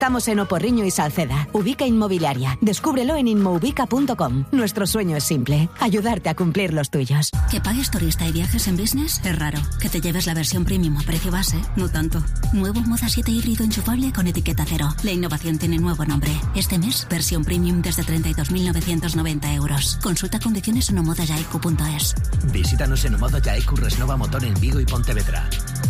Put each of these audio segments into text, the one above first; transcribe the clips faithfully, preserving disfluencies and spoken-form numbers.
Estamos en Oporriño y Salceda. Ubica Inmobiliaria. Descúbrelo en inmoubica punto com. Nuestro sueño es simple: ayudarte a cumplir los tuyos. ¿Que pagues turista y viajes en business? Es raro. ¿Que te lleves la versión premium a precio base? No tanto. Nuevo Moza siete híbrido enchufable con etiqueta cero. La innovación tiene nuevo nombre. Este mes, versión premium desde treinta y dos mil novecientos noventa euros. Consulta condiciones en omoda yaiku punto es. Visítanos en Omoda Yaiku Resnova Motor en Vigo y Pontevedra.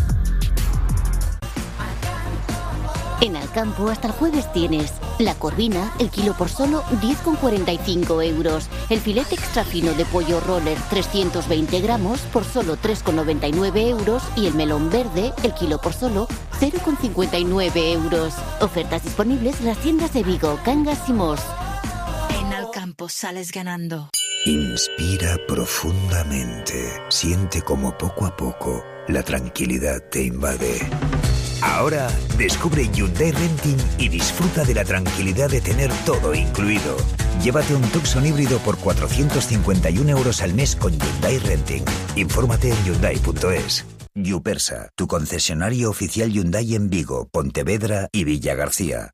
En Alcampo hasta el jueves tienes la corvina, el kilo por solo diez con cuarenta y cinco euros. El filete extra fino de pollo roller trescientos veinte gramos por solo tres con noventa y nueve euros. Y el melón verde, el kilo por solo cero con cincuenta y nueve euros. Ofertas disponibles en las tiendas de Vigo, Cangas y Mos. En Alcampo sales ganando. Inspira profundamente. Siente como poco a poco la tranquilidad te invade. Ahora descubre Hyundai Renting y disfruta de la tranquilidad de tener todo incluido. Llévate un Tucson híbrido por cuatrocientos cincuenta y un euros al mes con Hyundai Renting. Infórmate en hyundai punto es. Yupersa, tu concesionario oficial Hyundai en Vigo, Pontevedra y Villagarcía.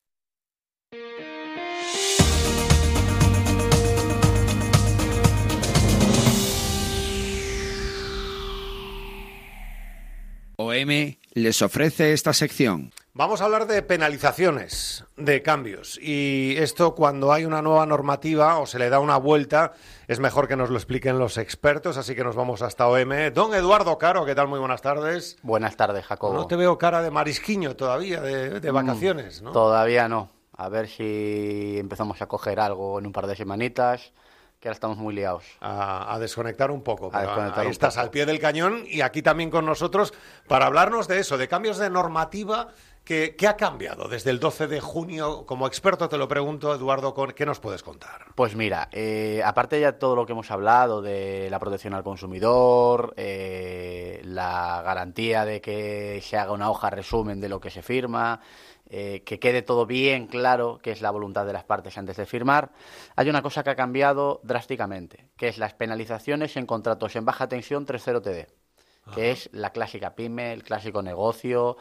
O M les ofrece esta sección. Vamos a hablar de penalizaciones, de cambios. Y esto, cuando hay una nueva normativa o se le da una vuelta, es mejor que nos lo expliquen los expertos. Así que nos vamos hasta O M. Don Eduardo Caro, ¿qué tal? Muy buenas tardes. Buenas tardes, Jacobo. No te veo cara de marisquiño todavía, de, de vacaciones, ¿no? Todavía no. A ver si empezamos a coger algo en un par de semanitas, que ahora estamos muy liados. A, a desconectar un poco. A desconectar ahí un estás poco. al pie del cañón y aquí también con nosotros para hablarnos de eso, de cambios de normativa. ¿Qué, qué ha cambiado desde el doce de junio? Como experto te lo pregunto, Eduardo, ¿qué nos puedes contar? Pues mira, eh, aparte ya todo lo que hemos hablado de la protección al consumidor, eh, la garantía de que se haga una hoja resumen de lo que se firma, eh, que quede todo bien claro, que es la voluntad de las partes antes de firmar, hay una cosa que ha cambiado drásticamente, que es las penalizaciones en contratos en baja tensión tres cero T D. Que es la clásica pyme, el clásico negocio.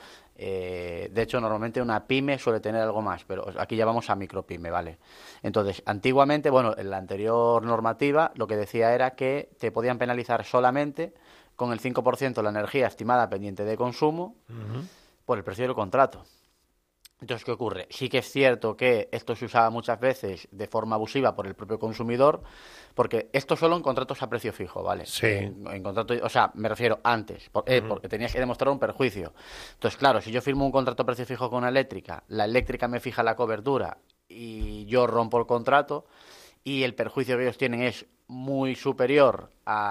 Eh, de hecho, normalmente una pyme suele tener algo más, pero aquí ya vamos a micropyme, ¿vale? Entonces, antiguamente, bueno, en la anterior normativa lo que decía era que te podían penalizar solamente con el cinco por ciento de la energía estimada pendiente de consumo uh-huh. por el precio del contrato. Entonces, ¿qué ocurre? Sí que es cierto que esto se usaba muchas veces de forma abusiva por el propio consumidor, porque esto solo en contratos a precio fijo, ¿vale? Sí. En, en contratos, o sea, me refiero antes, por, eh, uh-huh. porque tenías que demostrar un perjuicio. Entonces, claro, si yo firmo un contrato a precio fijo con una eléctrica, la eléctrica me fija la cobertura y yo rompo el contrato y el perjuicio que ellos tienen es muy superior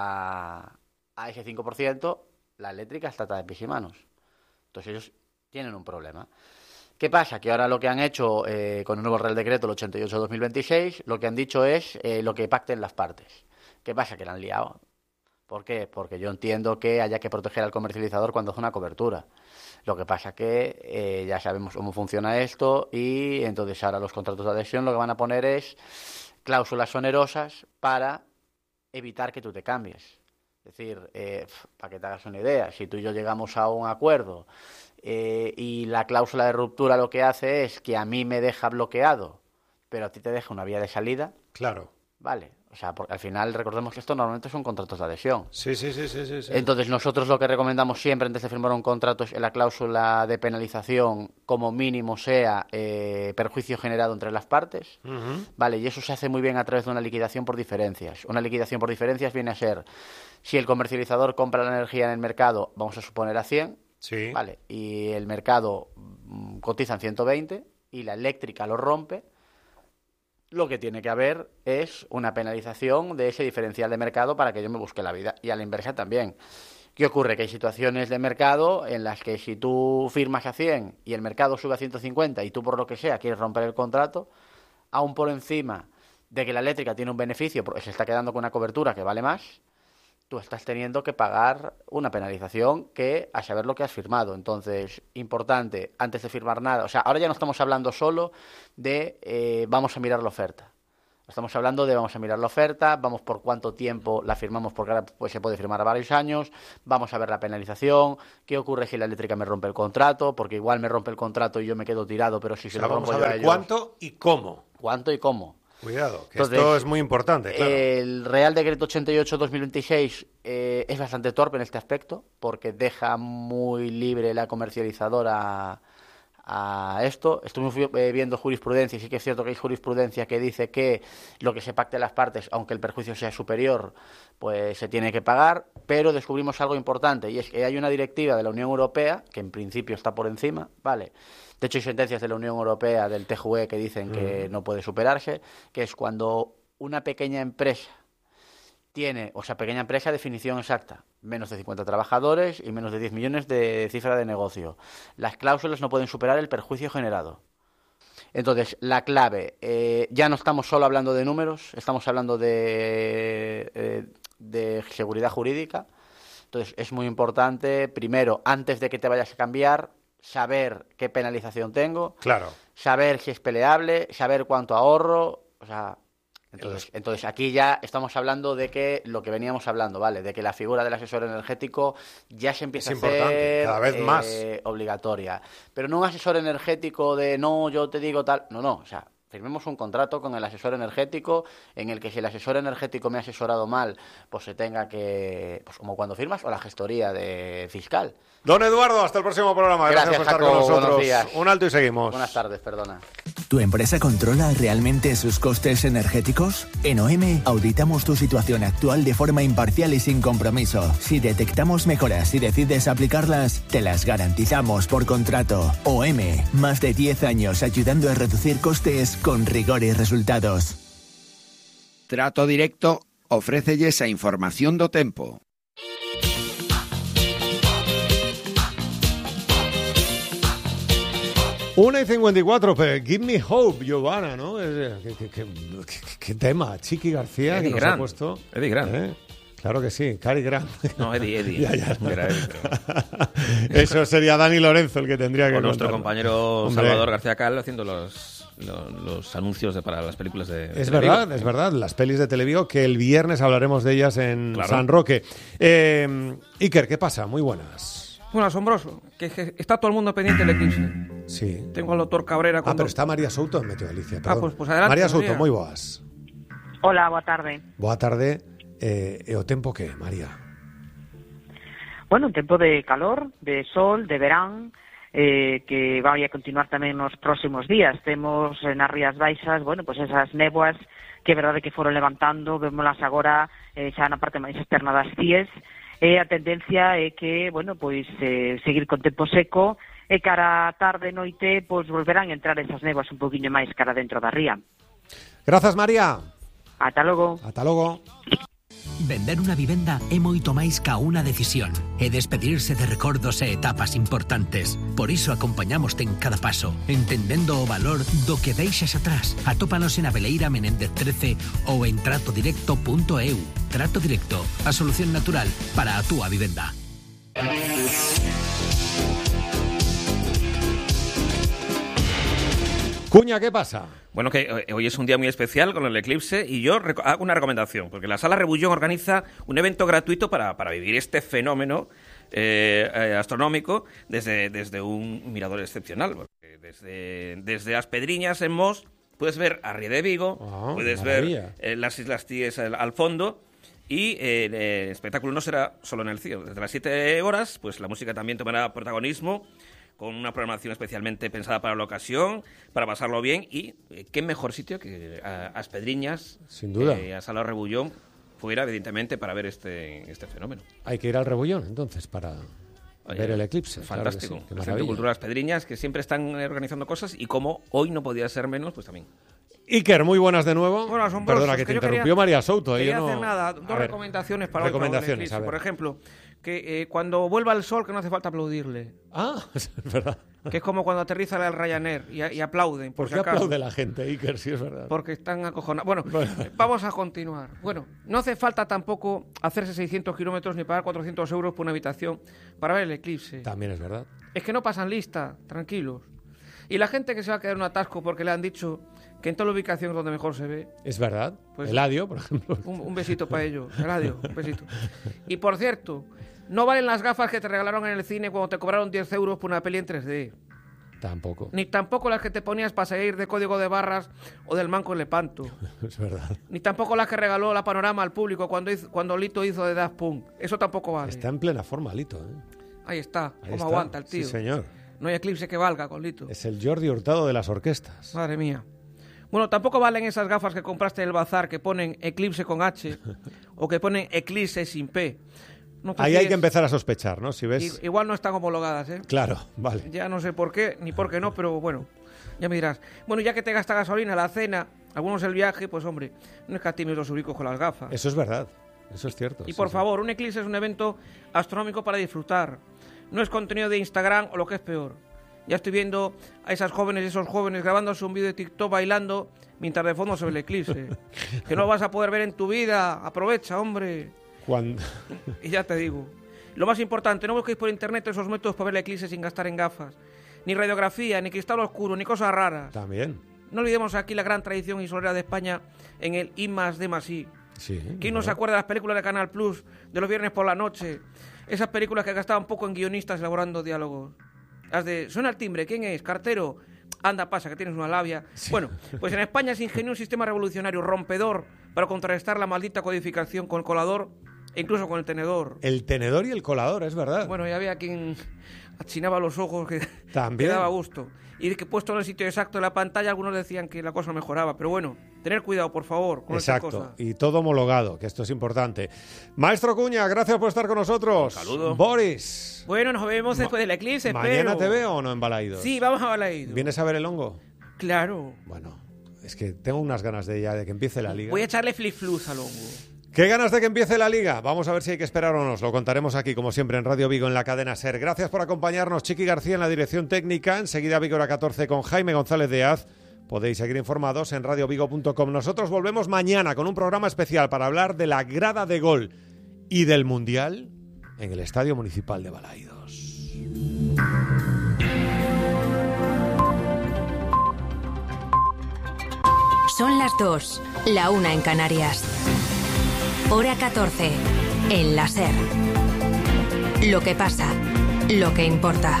a, a ese cinco por ciento, la eléctrica está atada de pies y manos. Entonces, ellos tienen un problema. ¿Qué pasa? Que ahora lo que han hecho eh, con el nuevo Real Decreto, el ochenta y ocho barra dos mil veintiséis, lo que han dicho es eh, lo que pacten las partes. ¿Qué pasa? Que la han liado. ¿Por qué? Porque yo entiendo que haya que proteger al comercializador cuando hace una cobertura. Lo que pasa que eh, ya sabemos cómo funciona esto y entonces ahora los contratos de adhesión lo que van a poner es cláusulas onerosas para evitar que tú te cambies. Es decir, eh, para que te hagas una idea, si tú y yo llegamos a un acuerdo eh, y la cláusula de ruptura lo que hace es que a mí me deja bloqueado, pero a ti te deja una vía de salida. Claro. Vale, o sea, porque al final recordemos que esto normalmente son contratos de adhesión. Sí, sí, sí, sí, sí, sí. Entonces nosotros lo que recomendamos siempre antes de firmar un contrato es que la cláusula de penalización como mínimo sea eh, perjuicio generado entre las partes, uh-huh. Vale, y eso se hace muy bien a través de una liquidación por diferencias. Una liquidación por diferencias viene a ser, si el comercializador compra la energía en el mercado, vamos a suponer a cien, sí. Vale, y el mercado mm, cotiza en ciento veinte y la eléctrica lo rompe, lo que tiene que haber es una penalización de ese diferencial de mercado para que yo me busque la vida. Y a la inversa también. ¿Qué ocurre? Que hay situaciones de mercado en las que si tú firmas a cien y el mercado sube a ciento cincuenta y tú por lo que sea quieres romper el contrato, aún por encima de que la eléctrica tiene un beneficio porque se está quedando con una cobertura que vale más, tú estás teniendo que pagar una penalización que a saber lo que has firmado. Entonces, importante, antes de firmar nada, o sea, ahora ya no estamos hablando solo de eh, vamos a mirar la oferta. Estamos hablando de vamos a mirar la oferta, vamos por cuánto tiempo la firmamos, porque ahora pues, se puede firmar a varios años, vamos a ver la penalización, qué ocurre si la eléctrica me rompe el contrato, porque igual me rompe el contrato y yo me quedo tirado, pero si se o sea, lo rompo vamos a yo ver a ellos, cuánto y cómo. ¿Cuánto y cómo? Cuidado, que Entonces, esto es muy importante, claro. El Real Decreto ochenta y ocho barra dos mil veintiséis eh, es bastante torpe en este aspecto, porque deja muy libre la comercializadora a esto. Estuvimos viendo jurisprudencia y sí que es cierto que hay jurisprudencia que dice que lo que se pacte en las partes, aunque el perjuicio sea superior, pues se tiene que pagar, pero descubrimos algo importante y es que hay una directiva de la Unión Europea que en principio está por encima, ¿vale? De hecho hay sentencias de la Unión Europea, del T J U E, que dicen que no puede superarse, que es cuando una pequeña empresa tiene, o sea, pequeña empresa, definición exacta, menos de cincuenta trabajadores y menos de diez millones de cifra de negocio. Las cláusulas no pueden superar el perjuicio generado. Entonces, la clave, eh, ya no estamos solo hablando de números, estamos hablando de, eh, de seguridad jurídica. Entonces, es muy importante, primero, antes de que te vayas a cambiar, saber qué penalización tengo, claro, saber si es peleable, saber cuánto ahorro, o sea... Entonces, entonces, aquí ya estamos hablando de que lo que veníamos hablando, ¿vale? De que la figura del asesor energético ya se empieza es a hacer cada vez eh, más obligatoria. Pero no un asesor energético de no, yo te digo tal. No, no, o sea, firmemos un contrato con el asesor energético en el que si el asesor energético me ha asesorado mal, pues se tenga que... Pues como cuando firmas o la gestoría de fiscal. Don Eduardo, hasta el próximo programa. Gracias, Gracias por estar Jaco, con nosotros. buenos días. Un alto y seguimos. Buenas tardes, perdona. ¿Tu empresa controla realmente sus costes energéticos? En O M auditamos tu situación actual de forma imparcial y sin compromiso. Si detectamos mejoras y decides aplicarlas, te las garantizamos por contrato. O M, más de diez años ayudando a reducir costes con rigor y resultados. Trato Directo ofrece esa información do tempo. una y cincuenta y cuatro, pero Give Me Hope, Giovanna, ¿no? ¿Qué, qué, qué, qué, qué tema? Chiqui García, Eddie que nos Grant. ha puesto. Eddie Grant. ¿Eh? Claro que sí, Cary Grant. No, Eddie, Eddie. ya, ya. Era Eddie, pero... Eso sería Dani Lorenzo el que tendría que Con nuestro contarlo. compañero Hombre. Salvador García Cal haciendo los, los, los anuncios de, para las películas de Es Televigo. verdad, es verdad. Las pelis de Televigo, que el viernes hablaremos de ellas en Claro. San Roque. Eh, Iker, ¿qué pasa? Muy buenas. Bueno, asombroso, que, que está todo el mundo pendiente del eclipse. Sí. Tengo al doctor Cabrera. Ah, Cuando... pero está María Souto en Meteo Galicia. Ah, pues, pues adelante. María María. Souto, moi boas. Hola, boa tarde. Boa tarde. Eh, e o tempo que, María? Bueno, un tempo de calor, de sol, de verán, eh, que vai a continuar tamén nos próximos días. Temos eh, nas Rías Baixas, bueno, pues esas néboas que é verdade que foron levantando, vémolas agora eh, xa na parte máis externa das Cíes, e a tendencia é que, bueno, pois eh, seguir con tempo seco, e cara a tarde e noite, pois volverán a entrar esas néboas un poquinho máis cara dentro da ría. Grazas, María. Ata logo. Ata logo. Vender unha vivenda é moito máis ca unha decisión. É despedirse de recordos e etapas importantes. Por iso acompañamoste en cada paso, entendendo o valor do que deixas atrás. Atópanos en Abeleira Menéndez trece ou en trato directo punto e u. Trato Directo, a solución natural para a túa vivenda. Cuña, ¿qué pasa? Bueno, que eh, hoy es un día muy especial con el eclipse y yo reco- hago una recomendación, porque la Sala Rebullón organiza un evento gratuito para, para vivir este fenómeno eh, eh, astronómico desde, desde un mirador excepcional. Porque desde, desde As Pedriñas en Mos puedes ver a Ría de Vigo, Ah, puedes maravilla. ver eh, las Islas Cíes al, al fondo. Y eh, el espectáculo no será solo en el cielo. Desde las siete horas, pues la música también tomará protagonismo, con una programación especialmente pensada para la ocasión, para pasarlo bien. Y eh, qué mejor sitio que a, As Pedriñas, Sin duda. eh, a Sala Rebullón, fuera, evidentemente, para ver este, este fenómeno. Hay que ir al Rebullón, entonces, para Oye, ver el eclipse. Fantástico. Claro que sí, qué El Centro maravilla. Cultural Las Pedriñas, que siempre están eh, organizando cosas, y como hoy no podía ser menos, pues también. Iker, muy buenas de nuevo. Bueno, asombroso. Perdona, Es que te yo interrumpió quería- María Souto. eh, Quería yo no- hacer nada, A dos ver, recomendaciones para hoy con el recomendaciones, eclipse. a ver. Por ejemplo, que eh, cuando vuelva el sol, que no hace falta aplaudirle. Ah, es verdad. Que es como cuando aterriza el Ryanair y, y aplauden. Por, ¿Por si qué acaso. aplaude la gente, Iker? Sí, es verdad. Porque están acojonados. Bueno, eh, vamos a continuar. Bueno, no hace falta tampoco hacerse seiscientos kilómetros ni pagar cuatrocientos euros por una habitación para ver el eclipse. También es verdad. Es que no pasan lista, tranquilos. Y la gente que se va a quedar en un atasco porque le han dicho que en toda la ubicación es donde mejor se ve. Es verdad. Pues, Eladio, por ejemplo. Un, un besito para ellos. Eladio, un besito. Y por cierto, no valen las gafas que te regalaron en el cine cuando te cobraron diez euros por una peli en tres D. Tampoco. Ni tampoco las que te ponías para salir de Código de Barras o del Manco en Lepanto. Es verdad. Ni tampoco las que regaló la Panorama al público cuando, hizo, cuando Lito hizo de Daft Punk. Eso tampoco vale. Está en plena forma, Lito, ¿eh? Ahí está. Ahí Cómo está. aguanta el tío. Sí, señor. No hay eclipse que valga con Lito. Es el Jordi Hurtado de las orquestas. Madre mía. Bueno, tampoco valen esas gafas que compraste en el bazar que ponen eclipse con H o que ponen eclipse sin P. No Ahí fíes. hay que empezar a sospechar, ¿no? Si ves... I- igual no están homologadas, ¿eh? Claro, vale. Ya no sé por qué, ni por qué no, pero bueno, ya me dirás. Bueno, ya que te gasta gasolina, la cena, algunos el viaje, pues hombre, no escatimes los ubicos con las gafas. Eso es verdad, eso es cierto. Y sí, por sí. favor, un eclipse es un evento astronómico para disfrutar. No es contenido de Instagram o lo que es peor. Ya estoy viendo a esas jóvenes y esos jóvenes grabándose un vídeo de TikTok bailando mientras de fondo se ve el eclipse. Que no vas a poder ver en tu vida. Aprovecha, hombre. Cuando... Y ya te digo. Lo más importante, no busquéis por internet esos métodos para ver el eclipse sin gastar en gafas. Ni radiografía, ni cristal oscuro, ni cosas raras. También. No olvidemos aquí la gran tradición isolera de España en el I más D más I. Sí. ¿Quién no se acuerda de las películas de Canal Plus de los viernes por la noche? Esas películas que gastaban poco en guionistas elaborando diálogos. Las de, suena el timbre, ¿quién es? ¿Cartero? Anda, pasa, que tienes una labia. Sí. Bueno, pues en España se ingenió un sistema revolucionario rompedor para contrarrestar la maldita codificación con el colador e incluso con el tenedor. El tenedor y el colador, es verdad. Bueno, ya había quien achinaba los ojos, que, También. que daba gusto. Y que puesto en el sitio exacto de la pantalla, algunos decían que la cosa mejoraba. Pero bueno, tener cuidado, por favor, con Exacto, esta cosa. Y todo homologado, que esto es importante. Maestro Cuña, gracias por estar con nosotros. Un saludo. Boris. Bueno, nos vemos después del eclipse, ¿Mañana espero. te veo o no en Balaídos? Sí, vamos a Balaídos. ¿Vienes a ver el hongo? Claro. Bueno, es que tengo unas ganas de ya de que empiece la liga. Voy a echarle flip-flus al hongo. ¿Qué ganas de que empiece la liga? Vamos a ver si hay que esperar o no. Os lo contaremos aquí, como siempre, en Radio Vigo, en la cadena SER. Gracias por acompañarnos. Chiqui García en la dirección técnica. Enseguida Vigo hora catorce con Jaime González de Az. Podéis seguir informados en radio vigo punto com. Nosotros volvemos mañana con un programa especial para hablar de la grada de gol y del Mundial en el Estadio Municipal de Balaídos. Son las dos, la una en Canarias. Hora catorce, en la SER. Lo que pasa, lo que importa.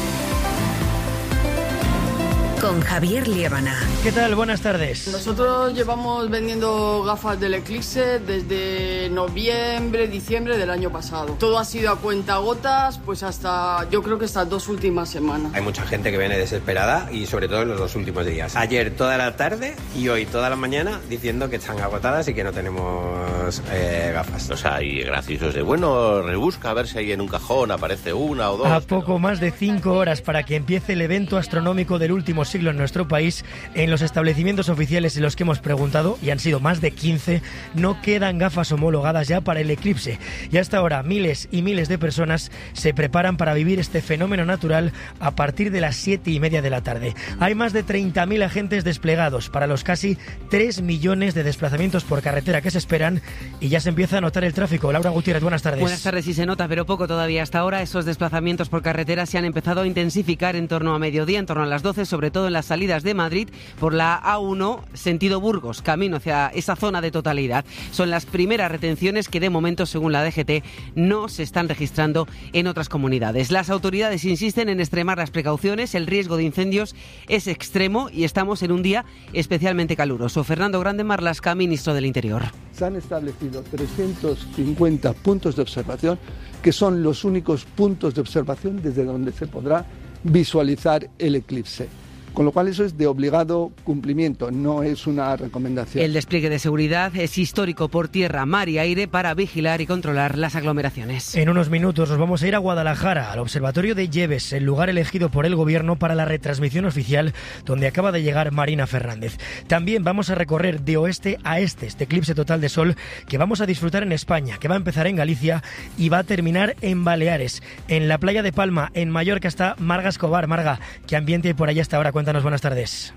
Con Javier Liébana. ¿Qué tal? Buenas tardes. Nosotros llevamos vendiendo gafas del eclipse desde noviembre, diciembre del año pasado. Todo ha sido a cuentagotas, pues hasta, yo creo que estas dos últimas semanas. Hay mucha gente que viene desesperada y sobre todo en los dos últimos días. Ayer toda la tarde y hoy toda la mañana diciendo que están agotadas y que no tenemos eh, gafas. O sea, y graciosos de, bueno, rebusca a ver si ahí en un cajón aparece una o dos. A poco más de cinco horas para que empiece el evento astronómico del último siglo en nuestro país, en los establecimientos oficiales en los que hemos preguntado, y han sido más de quince, no quedan gafas homologadas ya para el eclipse. Y hasta ahora miles y miles de personas se preparan para vivir este fenómeno natural a partir de las siete y media de la tarde. Hay más de treinta mil agentes desplegados para los casi tres millones de desplazamientos por carretera que se esperan, y ya se empieza a notar el tráfico. Laura Gutiérrez, buenas tardes. Buenas tardes, sí se nota, pero poco todavía. Hasta ahora esos desplazamientos por carretera se han empezado a intensificar en torno a mediodía, en torno a las doce, sobre todo en las salidas de Madrid por la A uno, sentido Burgos, camino hacia esa zona de totalidad. Son las primeras retenciones que de momento, según la D G T, no se están registrando en otras comunidades. Las autoridades insisten en extremar las precauciones, el riesgo de incendios es extremo y estamos en un día especialmente caluroso. Fernando Grande Marlaska, ministro del Interior. Se han establecido trescientos cincuenta puntos de observación, que son los únicos puntos de observación desde donde se podrá visualizar el eclipse. Con lo cual eso es de obligado cumplimiento, no es una recomendación. El despliegue de seguridad es histórico por tierra, mar y aire para vigilar y controlar las aglomeraciones. En unos minutos nos vamos a ir a Guadalajara, al Observatorio de Lleves, el lugar elegido por el Gobierno para la retransmisión oficial, donde acaba de llegar Marina Fernández. También vamos a recorrer de oeste a este este eclipse total de sol que vamos a disfrutar en España, que va a empezar en Galicia y va a terminar en Baleares. En la playa de Palma, en Mallorca, está Marga Escobar. Marga, ¿qué ambiente hay por allá hasta ahora? Cuéntanos, buenas tardes.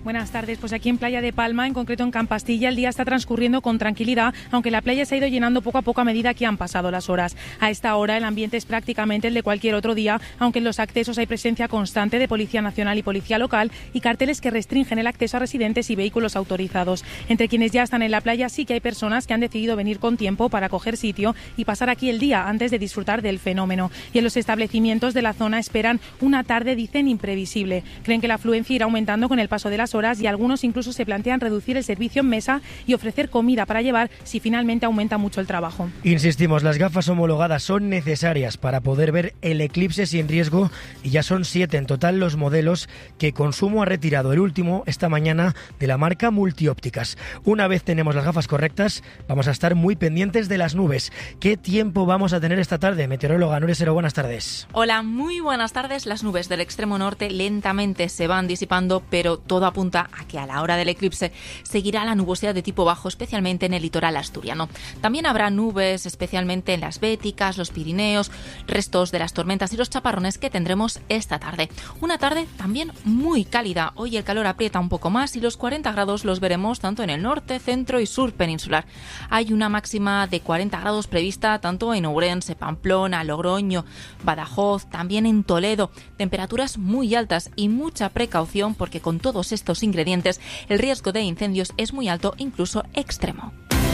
Buenas tardes. Pues aquí en Playa de Palma, en concreto en Campastilla, el día está transcurriendo con tranquilidad, aunque la playa se ha ido llenando poco a poco a medida que han pasado las horas. A esta hora el ambiente es prácticamente el de cualquier otro día, aunque en los accesos hay presencia constante de Policía Nacional y Policía Local y carteles que restringen el acceso a residentes y vehículos autorizados. Entre quienes ya están en la playa sí que hay personas que han decidido venir con tiempo para coger sitio y pasar aquí el día antes de disfrutar del fenómeno. Y en los establecimientos de la zona esperan una tarde, dicen, imprevisible. Creen que la afluencia irá aumentando con el paso de las horas y algunos incluso se plantean reducir el servicio en mesa y ofrecer comida para llevar si finalmente aumenta mucho el trabajo. Insistimos, las gafas homologadas son necesarias para poder ver el eclipse sin riesgo y ya son siete en total los modelos que Consumo ha retirado, el último esta mañana de la marca Multiópticas. Una vez tenemos las gafas correctas, vamos a estar muy pendientes de las nubes. ¿Qué tiempo vamos a tener esta tarde? Meteoróloga Nuria Sero, buenas tardes. Hola, muy buenas tardes. Las nubes del extremo norte lentamente se van disipando, pero todo apunta a que a la hora del eclipse seguirá la nubosidad de tipo bajo, especialmente en el litoral asturiano. También habrá nubes, especialmente en las Béticas, los Pirineos, restos de las tormentas y los chaparrones que tendremos esta tarde. Una tarde también muy cálida. Hoy el calor aprieta un poco más y los cuarenta grados los veremos tanto en el norte, centro y sur peninsular. Hay una máxima de cuarenta grados prevista tanto en Ourense, Pamplona, Logroño, Badajoz, también en Toledo. Temperaturas muy altas y mucha precaución porque con todos estos ingredientes el riesgo de incendios es muy alto, incluso extremo.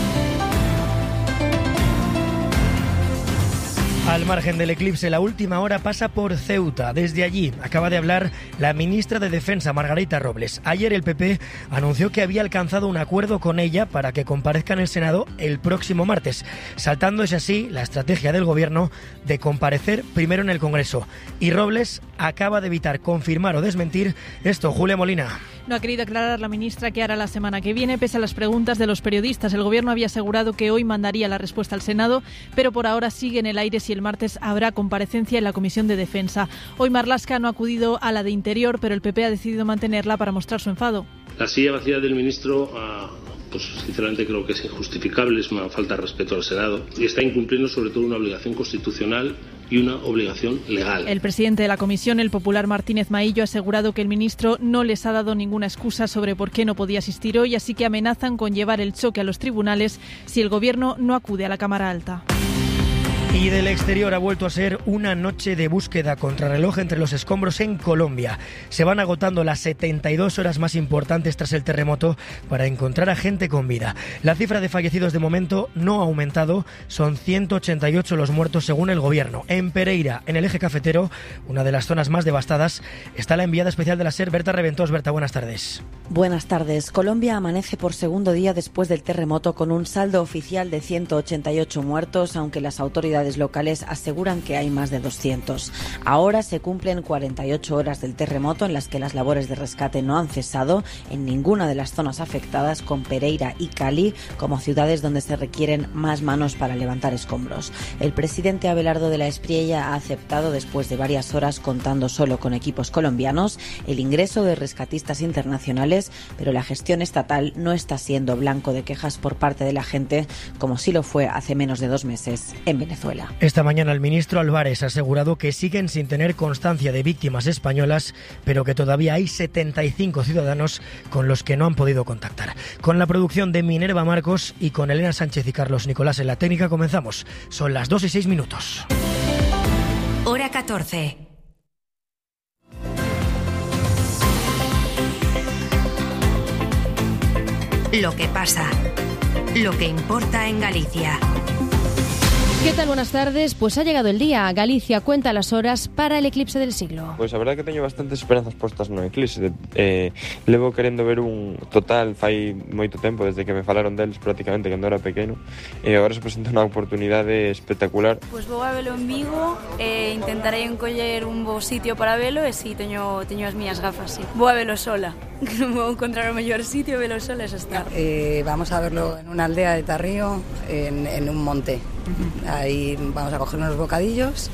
Al margen del eclipse, la última hora pasa por Ceuta. Desde allí acaba de hablar la ministra de Defensa, Margarita Robles. Ayer el P P anunció que había alcanzado un acuerdo con ella para que comparezca en el Senado el próximo martes, saltándose así la estrategia del Gobierno de comparecer primero en el Congreso. Y Robles acaba de evitar confirmar o desmentir esto. Julia Molina. No ha querido aclarar la ministra qué hará la semana que viene, pese a las preguntas de los periodistas. El Gobierno había asegurado que hoy mandaría la respuesta al Senado, pero por ahora sigue en el aire si el martes habrá comparecencia en la Comisión de Defensa. Hoy Marlaska no ha acudido a la de Interior, pero el P P ha decidido mantenerla para mostrar su enfado. La silla vacía del ministro, pues sinceramente creo que es injustificable, es una falta de respeto al Senado y está incumpliendo sobre todo una obligación constitucional y una obligación legal. El presidente de la comisión, el popular Martínez Maillo, ha asegurado que el ministro no les ha dado ninguna excusa sobre por qué no podía asistir hoy, así que amenazan con llevar el choque a los tribunales si el Gobierno no acude a la Cámara Alta. Y del exterior ha vuelto a ser una noche de búsqueda contrarreloj entre los escombros en Colombia. Se van agotando las setenta y dos horas más importantes tras el terremoto para encontrar a gente con vida. La cifra de fallecidos de momento no ha aumentado, son ciento ochenta y ocho los muertos según el Gobierno. En Pereira, en el eje cafetero, una de las zonas más devastadas, está la enviada especial de la SER, Berta Reventós. Berta, buenas tardes. Buenas tardes. Colombia amanece por segundo día después del terremoto con un saldo oficial de ciento ochenta y ocho muertos, aunque las autoridades locales aseguran que hay más de doscientos. Ahora se cumplen cuarenta y ocho horas del terremoto en las que las labores de rescate no han cesado en ninguna de las zonas afectadas, con Pereira y Cali como ciudades donde se requieren más manos para levantar escombros. El presidente Abelardo de la Espriella ha aceptado, después de varias horas contando solo con equipos colombianos, el ingreso de rescatistas internacionales, pero la gestión estatal no está siendo blanco de quejas por parte de la gente, como sí lo fue hace menos de dos meses en Venezuela. Esta mañana el ministro Álvarez ha asegurado que siguen sin tener constancia de víctimas españolas, pero que todavía hay setenta y cinco ciudadanos con los que no han podido contactar. Con la producción de Minerva Marcos y con Elena Sánchez y Carlos Nicolás en la técnica comenzamos. Son las dos y seis minutos. Hora catorce. Lo que pasa. Lo que importa en Galicia. ¿Qué tal? Buenas tardes. Pues ha llegado el día. Galicia cuenta las horas para el eclipse del siglo. Pois a verdade que teño bastantes esperanzas postas no eclipse. Eh, levo querendo ver un total fai moito tempo, desde que me falaron deles prácticamente cando era pequeno, e agora se presenta unha oportunidade espectacular. Pois vou a velo en Vigo e intentarei encoller un bo sitio para velo e si teño, teño as miñas gafas, sí. Vou a velo sola. Vou encontrar o mellor sitio, velo sola, eso está. Eh, vamos a verlo en una aldea de Tarrío, en, en un monte. Uh-huh. Ahí vamos a coger unos bocadillos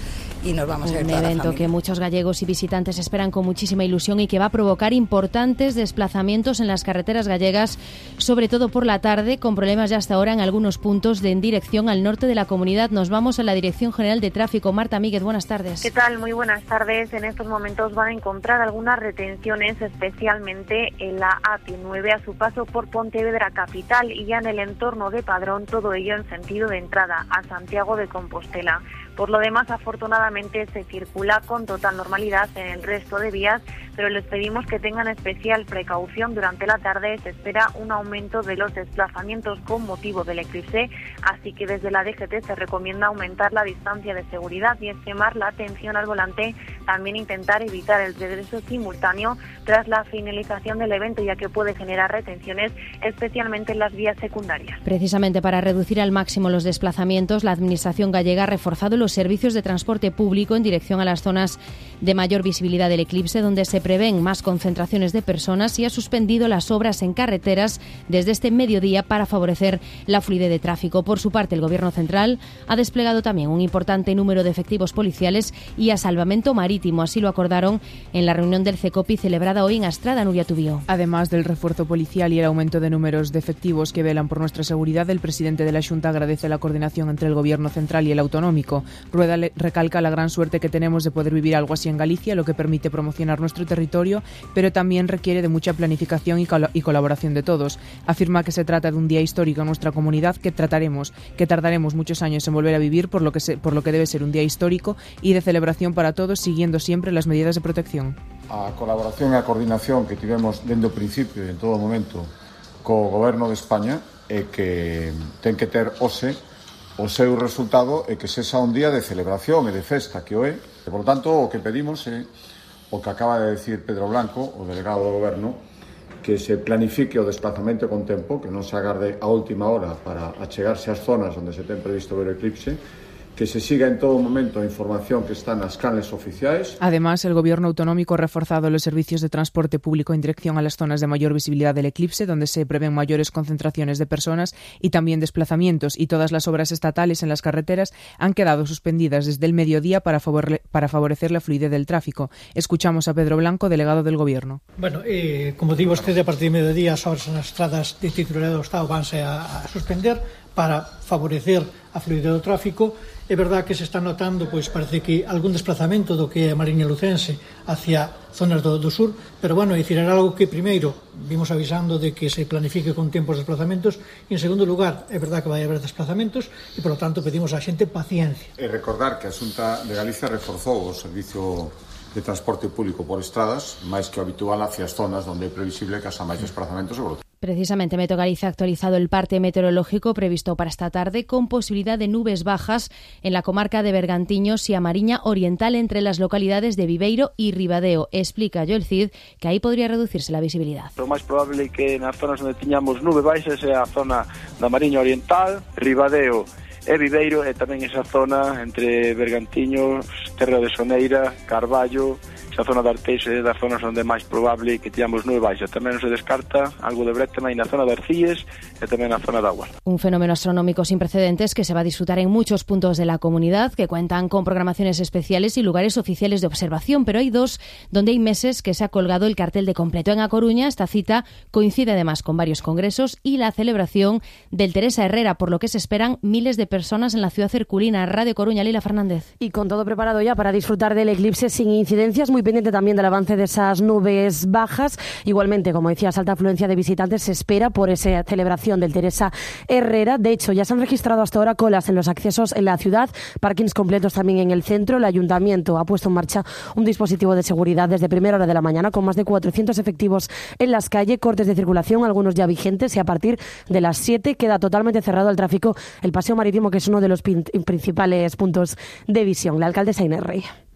y nos vamos a ir Un toda la evento familia. que muchos gallegos y visitantes esperan con muchísima ilusión y que va a provocar importantes desplazamientos en las carreteras gallegas, sobre todo por la tarde, con problemas ya hasta ahora en algunos puntos de en dirección al norte de la comunidad. Nos vamos a la Dirección General de Tráfico. Marta Míguez, buenas tardes. ¿Qué tal? Muy buenas tardes. En estos momentos van a encontrar algunas retenciones, especialmente en la A nueve a su paso por Pontevedra capital y ya en el entorno de Padrón, todo ello en sentido de entrada a Santiago de Compostela. Por lo demás, afortunadamente se circula con total normalidad en el resto de vías, pero les pedimos que tengan especial precaución. Durante la tarde se espera un aumento de los desplazamientos con motivo del eclipse, así que desde la D G T se recomienda aumentar la distancia de seguridad y extremar la atención al volante, también intentar evitar el regreso simultáneo tras la finalización del evento, ya que puede generar retenciones, especialmente en las vías secundarias. Precisamente para reducir al máximo los desplazamientos, la Administración gallega ha reforzado los servicios de transporte público en dirección a las zonas de mayor visibilidad del eclipse, donde se prevén más concentraciones de personas, y ha suspendido las obras en carreteras desde este mediodía para favorecer la fluidez de tráfico. Por su parte, el Gobierno central ha desplegado también un importante número de efectivos policiales y a salvamento marítimo. Así lo acordaron en la reunión del CECOPI celebrada hoy en Astrada. Nuria Tubío. Además del refuerzo policial y el aumento de números de efectivos que velan por nuestra seguridad, el presidente de la Xunta agradece la coordinación entre el Gobierno central y el autonómico. Rueda recalca la gran suerte que tenemos de poder vivir algo así en Galicia, lo que permite promocionar nuestro territorio, pero también requiere de mucha planificación y, col- y colaboración de todos. Afirma que se trata de un día histórico en nuestra comunidad que trataremos, que tardaremos muchos años en volver a vivir, por lo que se, por lo que debe ser un día histórico y de celebración para todos, siguiendo siempre las medidas de protección. A colaboración e a coordinación que tivemos dende o principio e en todo momento co Goberno de España é que ten que ter hoxe o seu resultado e que sexa un día de celebración e de festa que o é. E, por tanto, o que pedimos é o que acaba de decir Pedro Blanco, o delegado do Goberno, que se planifique o desplazamento con tempo, que non se agarde a última hora para achegarse ás zonas onde se ten previsto ver o eclipse, que se siga en todo momento a información que está nas canles oficiais. Además, el Gobierno autonómico ha reforzado los servicios de transporte público en dirección a las zonas de mayor visibilidad del eclipse, donde se prevén mayores concentraciones de personas y también desplazamientos, y todas las obras estatales en las carreteras han quedado suspendidas desde el mediodía para, favore- para favorecer la fluidez del tráfico. Escuchamos a Pedro Blanco, delegado del Gobierno. Bueno, eh, como digo usted, a partir de mediodía as obras nas estradas de titularidade do Estado vanse a, a suspender para favorecer a fluidez do tráfico. É verdad que se está notando, pois parece que algún desplazamento do que é a Mariña Lucense hacia zonas do, do sur, pero bueno, é dicir, era algo que primeiro vimos avisando de que se planifique con tempo os desplazamentos, e en segundo lugar, é verdad que vai haber desplazamentos e, por lo tanto, pedimos á xente paciencia. E recordar que a Xunta de Galicia reforzou o servicio de transporte público por estradas, máis que o habitual hacia as zonas onde é previsible que haxa máis desplazamentos sobre o Precisamente, Meteo Galicia ha actualizado el parte meteorológico previsto para esta tarde, con posibilidad de nubes bajas en la comarca de Bergantiños y a Mariña Oriental, entre las localidades de Viveiro y Ribadeo. Explica Joel Cid que ahí podría reducirse la visibilidad. Lo máis probable é que nas zonas onde tiñamos nube baixas é a zona da Mariña Oriental, Ribadeo e Viveiro, e tamén esa zona entre Bergantiños, Terra de Soneira, Carballo. Esa zona de Arteixo é das zonas onde é máis probable que teñamos nube baixa. Tamén non se descarta algo de brétema na zona de Arcíes e tamén na zona de Agua. Un fenómeno astronómico sin precedentes que se va a disfrutar en muchos puntos de la comunidad, que cuentan con programaciones especiales y lugares oficiales de observación, pero hay dos donde hay meses que se ha colgado el cartel de completo. En A Coruña, esta cita coincide además con varios congresos y la celebración del Teresa Herrera, por lo que se esperan miles de personas en la ciudad herculina. Radio Coruña, Lila Fernández. Y con todo preparado ya para disfrutar del eclipse sin incidencias, muy pendiente también del avance de esas nubes bajas. Igualmente, como decías, alta afluencia de visitantes se espera por esa celebración del Teresa Herrera. De hecho, ya se han registrado hasta ahora colas en los accesos en la ciudad, parkings completos también en el centro. El ayuntamiento ha puesto en marcha un dispositivo de seguridad desde primera hora de la mañana, con más de cuatrocientos efectivos en las calles, cortes de circulación, algunos ya vigentes, y a partir de las siete queda totalmente cerrado al tráfico el paseo marítimo, que es uno de los pin- principales puntos de visión. La alcaldesa Inés Rey.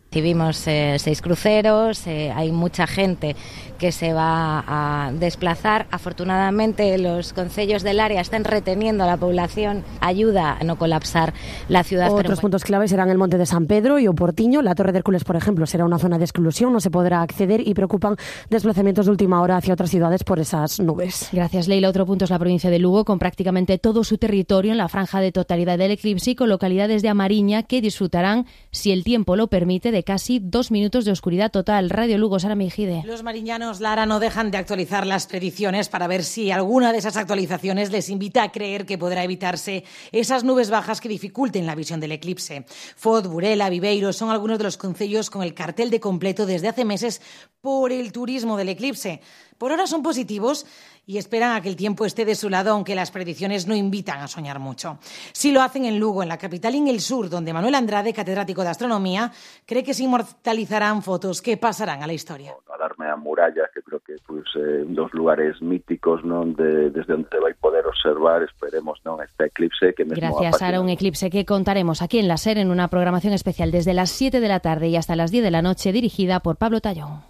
Recibimos eh, seis cruceros, eh, hay mucha gente que se va a desplazar. Afortunadamente los concellos del área están reteniendo a la población, ayuda a no colapsar la ciudad. Otros puntos claves serán el Monte de San Pedro y o Portiño. La Torre de Hércules, por ejemplo, será una zona de exclusión, no se podrá acceder y preocupan desplazamientos de última hora hacia otras ciudades por esas nubes. Gracias, Leila. Otro punto es la provincia de Lugo, con prácticamente todo su territorio en la franja de totalidad del eclipse y con localidades de Amariña que disfrutarán, si el tiempo lo permite, de casi dos minutos de oscuridad total. Radio Lugo, Sara Mejide. Los mariñanos, Lara, no dejan de actualizar las predicciones para ver si alguna de esas actualizaciones les invita a creer que podrá evitarse esas nubes bajas que dificulten la visión del eclipse. Fod, Burela, Viveiro son algunos de los concellos con el cartel de completo desde hace meses por el turismo del eclipse. Por ahora son positivos y esperan a que el tiempo esté de su lado, aunque las predicciones no invitan a soñar mucho. Sí lo hacen en Lugo, en la capital y en el sur, donde Manuel Andrade, catedrático de astronomía, cree que se inmortalizarán fotos que pasarán a la historia. Alarme a Muralla, que creo que pues, eh, dos lugares míticos, non, de, desde onde vai poder observar, esperemos, non, este eclipse que mesmo Gracias, Sara. Un eclipse que contaremos aquí en la SER en una programación especial desde las siete de la tarde y hasta las diez de la noche, dirigida por Pablo Tallón.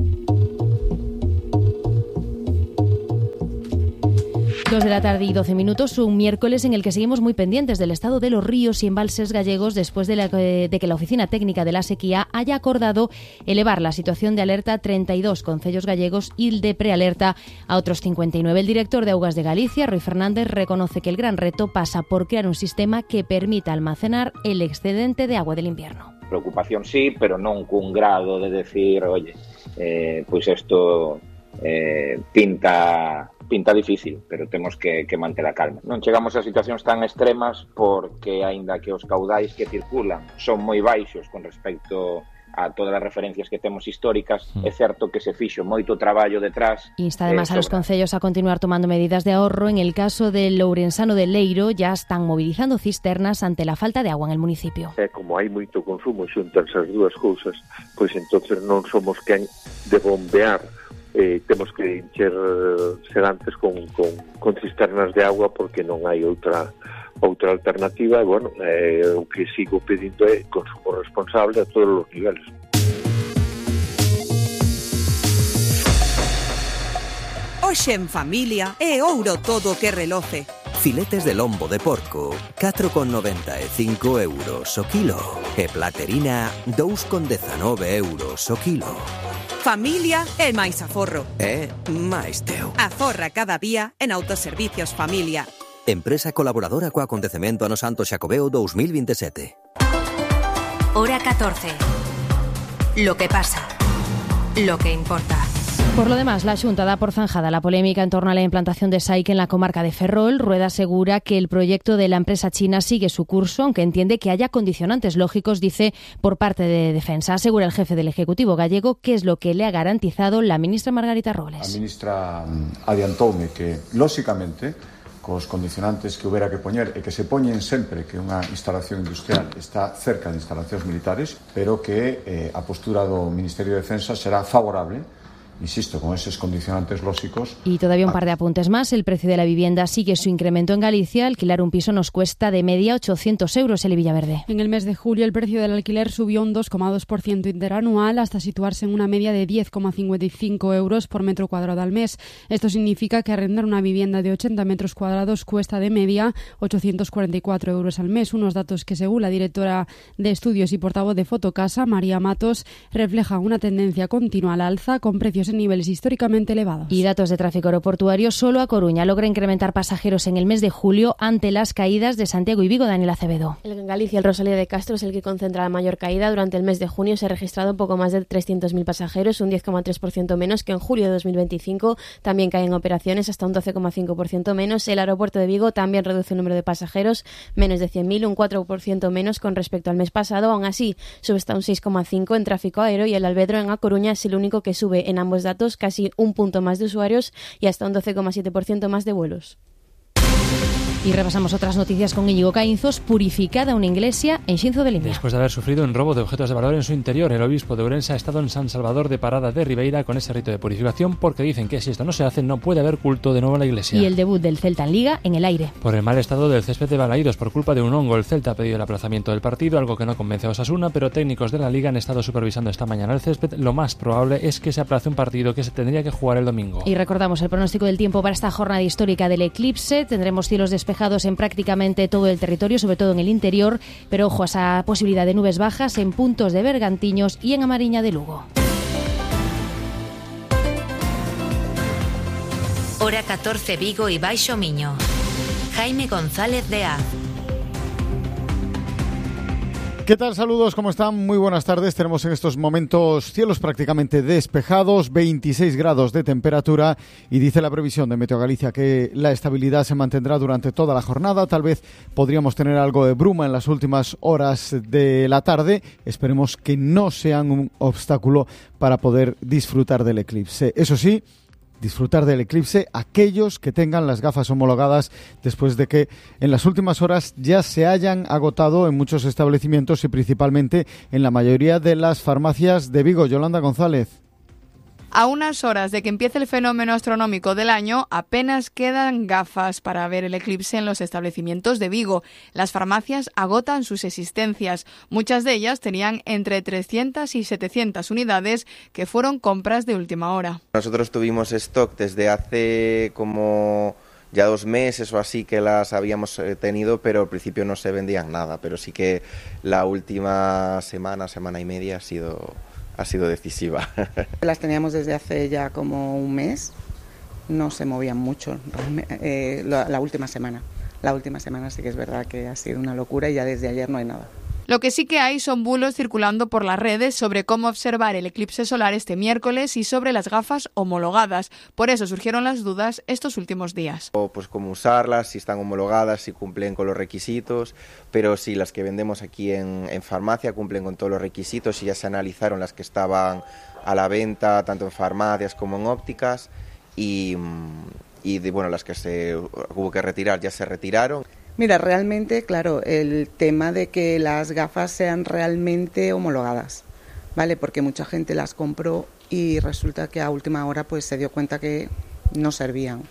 Dos de la tarde y doce minutos, un miércoles en el que seguimos muy pendientes del estado de los ríos y embalses gallegos después de, la, de que la Oficina Técnica de la Sequía haya acordado elevar la situación de alerta a treinta y dos concellos gallegos y de prealerta a otros cincuenta y nueve. El director de Augas de Galicia, Rui Fernández, reconoce que el gran reto pasa por crear un sistema que permita almacenar el excedente de agua del invierno. Preocupación sí, pero non cun grado de decir, oye, eh, pois isto eh, pinta... pinta difícil, pero temos que, que manter a calma. Non chegamos a situacións tan extremas porque, aínda que os caudais que circulan son moi baixos con respecto a todas as referencias que temos históricas, mm. é certo que se fixo moito traballo detrás. Insta además eh, a los concellos a continuar tomando medidas de ahorro. En el caso del Lourensano de Leiro ya están movilizando cisternas ante la falta de agua en el municipio. E como hai moito consumo, xuntanse as dúas cousas, pois entonces non somos quen de bombear. Eh, temos que encher sedantes con, con, con cisternas de agua porque non hai outra outra alternativa e, bueno, eh, o que sigo pedindo é consumo responsable a todos os niveles. Hoxe en familia é ouro todo o que reloce. Filetes de lombo de porco, catro con noventa e cinco euros o kilo. E platerina, dous con dezanove euros o kilo. Familia é máis aforro. É máis teu. Aforra cada día en Autoservicios Familia. Empresa colaboradora co acontecemento ano Santo Xacobeo dos mil veintisiete. Hora catorce. Lo que pasa. Lo que importa. Por lo demás, la Xunta da por zanjada la polémica en torno a la implantación de Saik en la comarca de Ferrol. Rueda asegura que el proyecto de la empresa china sigue su curso, aunque entiende que haya condicionantes lógicos, dice, por parte de Defensa. Asegura el jefe del Ejecutivo gallego que es lo que le ha garantizado la ministra Margarita Robles. A ministra adiantoume que, lóxicamente, cos condicionantes que houbera que poñer e que se poñen sempre que unha instalación industrial está cerca de instalacións militares, pero que eh, a postura do Ministerio de Defensa será favorable, insisto, con esos condicionantes lógicos. Y todavía un par de apuntes más. El precio de la vivienda sigue su incremento en Galicia. Alquilar un piso nos cuesta de media ochocientos euros en Villaverde. En el mes de julio el precio del alquiler subió un dos coma dos por ciento interanual hasta situarse en una media de diez coma cincuenta y cinco euros por metro cuadrado al mes. Esto significa que arrendar una vivienda de ochenta metros cuadrados cuesta de media ochocientos cuarenta y cuatro euros al mes. Unos datos que, según la directora de estudios y portavoz de Fotocasa, María Matos, reflejan una tendencia continua al alza con precios en niveles históricamente elevados. Y datos de tráfico aeroportuario. Solo A Coruña logra incrementar pasajeros en el mes de julio ante las caídas de Santiago y Vigo. Daniel Acevedo. En Galicia, el Rosalía de Castro es el que concentra la mayor caída. Durante el mes de junio se ha registrado poco más de trescientos mil pasajeros, un diez coma tres por ciento menos que en julio de dos mil veinticinco. También caen operaciones, hasta un doce coma cinco por ciento menos. El aeropuerto de Vigo también reduce el número de pasajeros, menos de cien mil, un cuatro por ciento menos con respecto al mes pasado. Aún así, sube hasta un seis coma cinco por ciento en tráfico aéreo, y el Albedro en A Coruña es el único que sube en ambos datos, casi un punto más de usuarios y hasta un doce coma siete por ciento más de vuelos. Y repasamos otras noticias con Íñigo Caínzos. Purificada una iglesia en Xinzo de Limia. Después de haber sufrido un robo de objetos de valor en su interior, el obispo de Ourense ha estado en San Salvador de Parada de Ribeira con ese rito de purificación, porque dicen que si esto no se hace no puede haber culto de nuevo en la iglesia. Y el debut del Celta en Liga en el aire. Por el mal estado del césped de Balaídos por culpa de un hongo, el Celta ha pedido el aplazamiento del partido, algo que no convence a Osasuna, pero técnicos de la Liga han estado supervisando esta mañana el césped. Lo más probable es que se aplace un partido que se tendría que jugar el domingo. Y recordamos el pronóstico del tiempo para esta jornada histórica del eclipse. Tendremos cielos despejados en prácticamente todo el territorio, sobre todo en el interior, pero ojo a esa posibilidad de nubes bajas en puntos de Bergantiños y en Amariña de Lugo. Hora catorce Vigo y Baixo Miño. Jaime González de A. ¿Qué tal? Saludos, ¿cómo están? Muy buenas tardes. Tenemos en estos momentos cielos prácticamente despejados, veintiséis grados de temperatura y dice la previsión de Meteo Galicia que la estabilidad se mantendrá durante toda la jornada. Tal vez podríamos tener algo de bruma en las últimas horas de la tarde. Esperemos que no sean un obstáculo para poder disfrutar del eclipse. Eso sí, disfrutar del eclipse aquellos que tengan las gafas homologadas después de que en las últimas horas ya se hayan agotado en muchos establecimientos y principalmente en la mayoría de las farmacias de Vigo. Yolanda González. A unas horas de que empiece el fenómeno astronómico del año, apenas quedan gafas para ver el eclipse en los establecimientos de Vigo. Las farmacias agotan sus existencias. Muchas de ellas tenían entre trescientas y setecientas unidades que fueron compras de última hora. Nosotros tuvimos stock desde hace como ya dos meses o así que las habíamos tenido, pero al principio no se vendían nada. Pero sí que la última semana, semana y media ha sido... ha sido decisiva. Las teníamos desde hace ya como un mes, no se movían mucho eh, la, la última semana. La última semana sí que es verdad que ha sido una locura y ya desde ayer no hay nada. Lo que sí que hay son bulos circulando por las redes sobre cómo observar el eclipse solar este miércoles y sobre las gafas homologadas. Por eso surgieron las dudas estos últimos días. O pues cómo usarlas, si están homologadas, si cumplen con los requisitos, pero sí, las que vendemos aquí en, en farmacia cumplen con todos los requisitos y ya se analizaron las que estaban a la venta tanto en farmacias como en ópticas y, y de, bueno, las que se hubo que retirar ya se retiraron. Mira, realmente, claro, el tema de que las gafas sean realmente homologadas, ¿vale? Porque mucha gente las compró y resulta que a última hora pues se dio cuenta que no servían.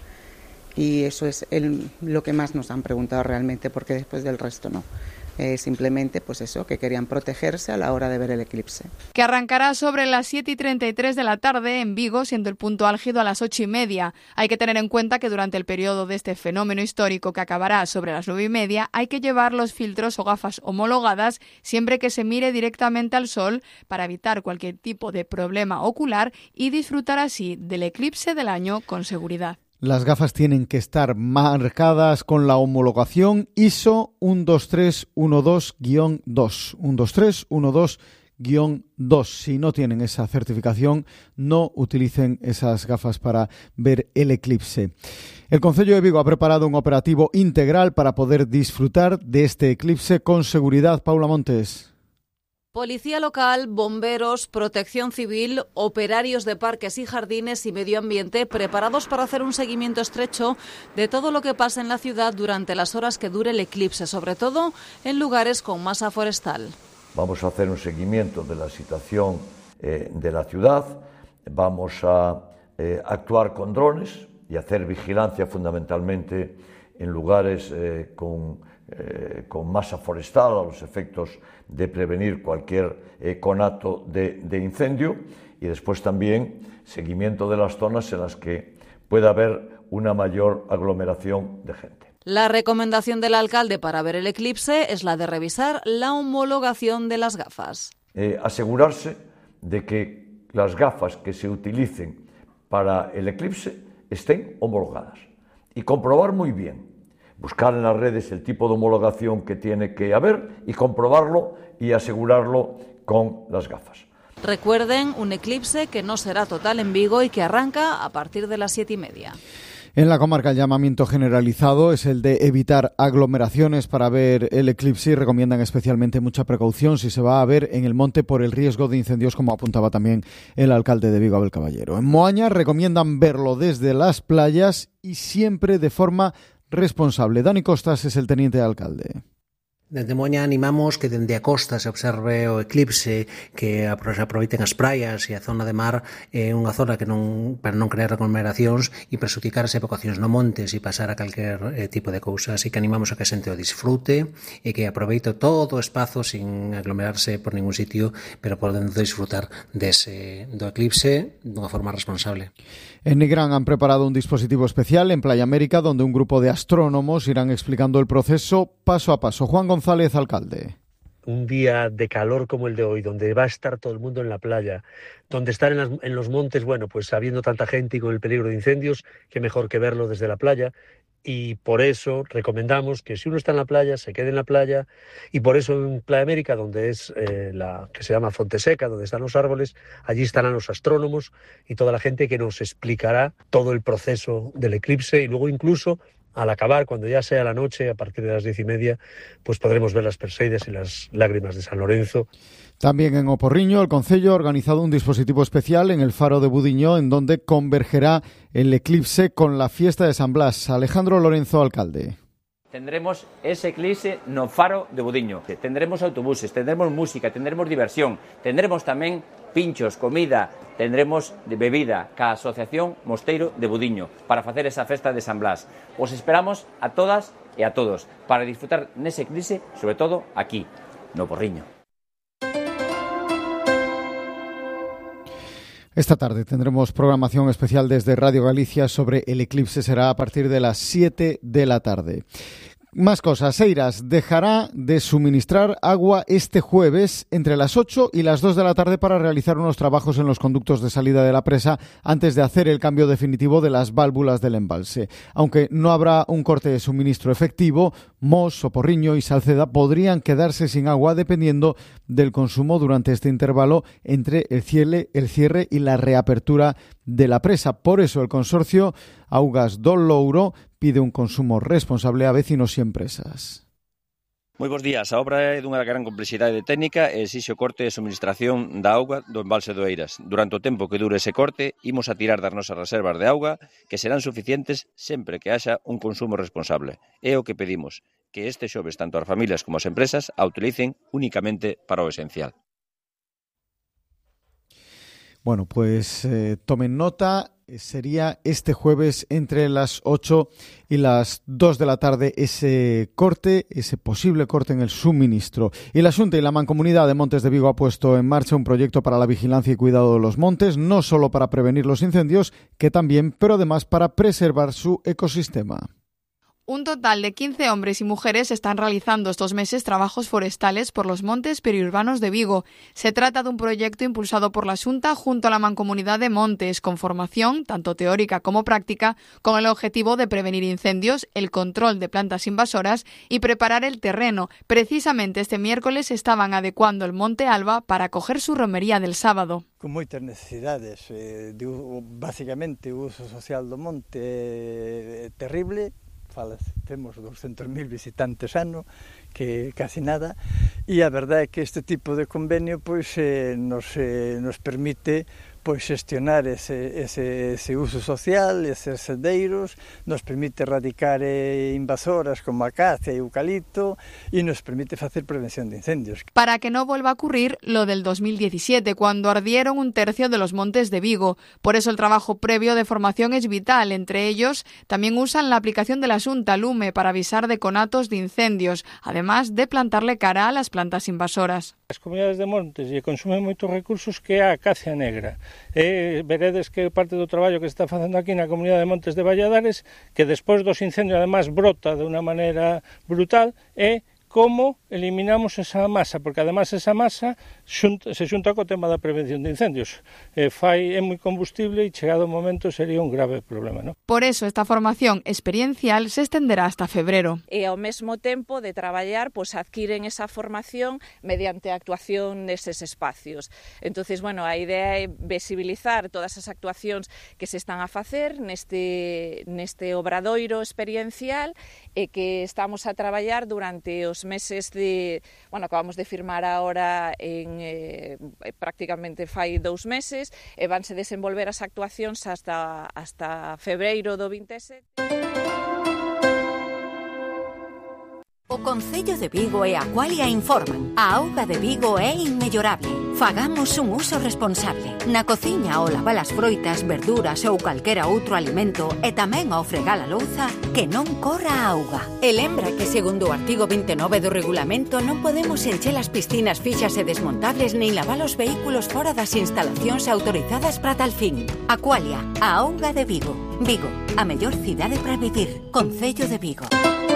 Y eso es el, lo que más nos han preguntado realmente, porque después del resto no. Eh, simplemente pues eso, que querían protegerse a la hora de ver el eclipse. Que arrancará sobre las siete y treinta y tres de la tarde en Vigo, siendo el punto álgido a las ocho y media. Hay que tener en cuenta que durante el periodo de este fenómeno histórico que acabará sobre las nueve y media, hay que llevar los filtros o gafas homologadas siempre que se mire directamente al sol para evitar cualquier tipo de problema ocular y disfrutar así del eclipse del año con seguridad. Las gafas tienen que estar marcadas con la homologación I S O uno dos tres uno dos guión dos. uno dos tres uno dos guión dos. Si no tienen esa certificación, no utilicen esas gafas para ver el eclipse. El Concello de Vigo ha preparado un operativo integral para poder disfrutar de este eclipse con seguridad. Paula Montes. Policía local, bomberos, protección civil, operarios de parques y jardines y medio ambiente preparados para hacer un seguimiento estrecho de todo lo que pasa en la ciudad durante las horas que dure el eclipse, sobre todo en lugares con masa forestal. Vamos a hacer un seguimiento de la situación eh, de la ciudad, vamos a eh, actuar con drones y hacer vigilancia fundamentalmente en lugares eh, con... Eh, con masa forestal, a los efectos de prevenir cualquier eh, conato de, de incendio y después también seguimiento de las zonas en las que pueda haber una mayor aglomeración de gente. La recomendación del alcalde para ver el eclipse es la de revisar la homologación de las gafas. Eh, asegurarse de que las gafas que se utilicen para el eclipse estén homologadas y comprobar muy bien. Buscar en las redes el tipo de homologación que tiene que haber y comprobarlo y asegurarlo con las gafas. Recuerden, un eclipse que no será total en Vigo y que arranca a partir de las siete y media. En la comarca el llamamiento generalizado es el de evitar aglomeraciones para ver el eclipse y recomiendan especialmente mucha precaución si se va a ver en el monte por el riesgo de incendios, como apuntaba también el alcalde de Vigo, Abel Caballero. En Moaña recomiendan verlo desde las playas y siempre de forma responsable. Dani Costas es el teniente de alcalde. Dende Moña animamos que dende a costa se observe o eclipse, que se aproveiten as praias e a zona de mar é unha zona que non para non crear aglomeracións e prexudicar as evacuacións no montes e pasar a calquer eh, tipo de cousa. Así que animamos a que a xente o disfrute e que aproveite todo o espazo sin aglomerarse por ningún sitio, pero podendo disfrutar dese, do eclipse dunha forma responsable. En Nigrán han preparado un dispositivo especial en Playa América donde un grupo de astrónomos irán explicando el proceso paso a paso. Juan González, alcalde. Un día de calor como el de hoy, donde va a estar todo el mundo en la playa, donde estar en, las, en los montes, bueno, pues habiendo tanta gente y con el peligro de incendios, qué mejor que verlo desde la playa. Y por eso recomendamos que si uno está en la playa, se quede en la playa. Y por eso en Playa América, donde es eh, la que se llama Fonteseca, donde están los árboles, allí estarán los astrónomos y toda la gente que nos explicará todo el proceso del eclipse. Y luego incluso al acabar, cuando ya sea la noche, a partir de las diez y media, pues podremos ver las Perseidas y las lágrimas de San Lorenzo. También en Oporriño, el Concello ha organizado un dispositivo especial en el faro de Budiño, en donde convergerá el eclipse con la fiesta de San Blas. Alejandro Lorenzo, alcalde. Tendremos ese eclipse no faro de Budiño. Tendremos autobuses, tendremos música, tendremos diversión, tendremos tamén pinchos, comida, tendremos de bebida ca Asociación Mosteiro de Budiño para facer esa festa de San Blas. Os esperamos a todas e a todos para disfrutar nese eclipse, sobre todo aquí, no Porriño. Esta tarde tendremos programación especial desde Radio Galicia sobre el eclipse. Será a partir de las siete de la tarde. Más cosas. Eiras dejará de suministrar agua este jueves entre las ocho y las dos de la tarde para realizar unos trabajos en los conductos de salida de la presa antes de hacer el cambio definitivo de las válvulas del embalse. Aunque no habrá un corte de suministro efectivo, Mos, Oporriño y Salceda podrían quedarse sin agua dependiendo del consumo durante este intervalo entre el cierre, el cierre y la reapertura de la presa. Por eso el consorcio Augas do Louro pide un consumo responsable a vecinos e empresas. Moi bons días. A obra é dunha gran complexidade técnica e exixe o corte de suministración da auga do embalse do Eiras. Durante o tempo que dure ese corte, imos a tirar das nosas reservas de auga que serán suficientes sempre que haxa un consumo responsable. É o que pedimos, que este xoves tanto as familias como as empresas a utilicen únicamente para o esencial. Bueno, pues eh, tomen nota, sería este jueves entre las ocho y las dos de la tarde ese corte, ese posible corte en el suministro. Y la Xunta y la Mancomunidad de Montes de Vigo ha puesto en marcha un proyecto para la vigilancia y cuidado de los montes, no solo para prevenir los incendios, que también, pero además para preservar su ecosistema. Un total de quince hombres y mujeres están realizando estos meses trabajos forestales por los montes periurbanos de Vigo. Se trata de un proyecto impulsado por la Xunta junto a la Mancomunidad de Montes, con formación, tanto teórica como práctica, con el objetivo de prevenir incendios, el control de plantas invasoras y preparar el terreno. Precisamente este miércoles estaban adecuando el Monte Alba para acoger su romería del sábado. Con moitas necesidades, eh, de, basicamente o uso social do monte é terrible. Falas, temos doscientos mil visitantes ano, que casi nada, e a verdade é que este tipo de convenio pois eh, nos, eh, nos permite pois xestionar ese, ese, ese uso social, eses sendeiros, nos permite erradicar eh, invasoras como a acacia e eucalipto e nos permite facer prevención de incendios. Para que no vuelva a ocurrir lo del dos mil diecisiete, cuando ardieron un tercio de los montes de Vigo. Por eso el trabajo previo de formación es vital. Entre ellos, también usan la aplicación de la Xunta Lume para avisar de conatos de incendios, además de plantarle cara a las plantas invasoras. As comunidades de montes e consumen moitos recursos que é a acacia negra. E veredes que parte do traballo que se está facendo aquí na comunidade de Montes de Valladares, que despois dos incendios además brota de unha maneira brutal, é como eliminamos esa masa, porque además esa masa xunta, se xunta co tema da prevención de incendios. Eh, fai, é moi combustible e chegado o momento sería un grave problema, ¿no? Por eso esta formación experiencial se extenderá hasta febrero. E ao mesmo tempo de traballar, pues adquiren esa formación mediante a actuación neses espacios. Entonces, bueno, a idea é visibilizar todas as actuacións que se están a facer neste, neste obradoiro experiencial e que estamos a traballar durante os meses de, bueno, acabamos de firmar ahora en eh, prácticamente fai dous meses e vanse desenvolver as actuacións hasta, hasta febreiro do veinte e sete. O Concello de Vigo e Aqualia informan. A auga de Vigo é inmellorable. Fagamos un uso responsable. Na cociña ao lavar as froitas, verduras ou calquera outro alimento e tamén ao fregar a louza, que non corra a auga. E lembra que segundo o artigo veintinueve do regulamento non podemos encher as piscinas fixas e desmontables nin lavar os vehículos fora das instalacións autorizadas para tal fin. Aqualia, a auga de Vigo. Vigo, a mellor cidade para vivir. Concello de Vigo.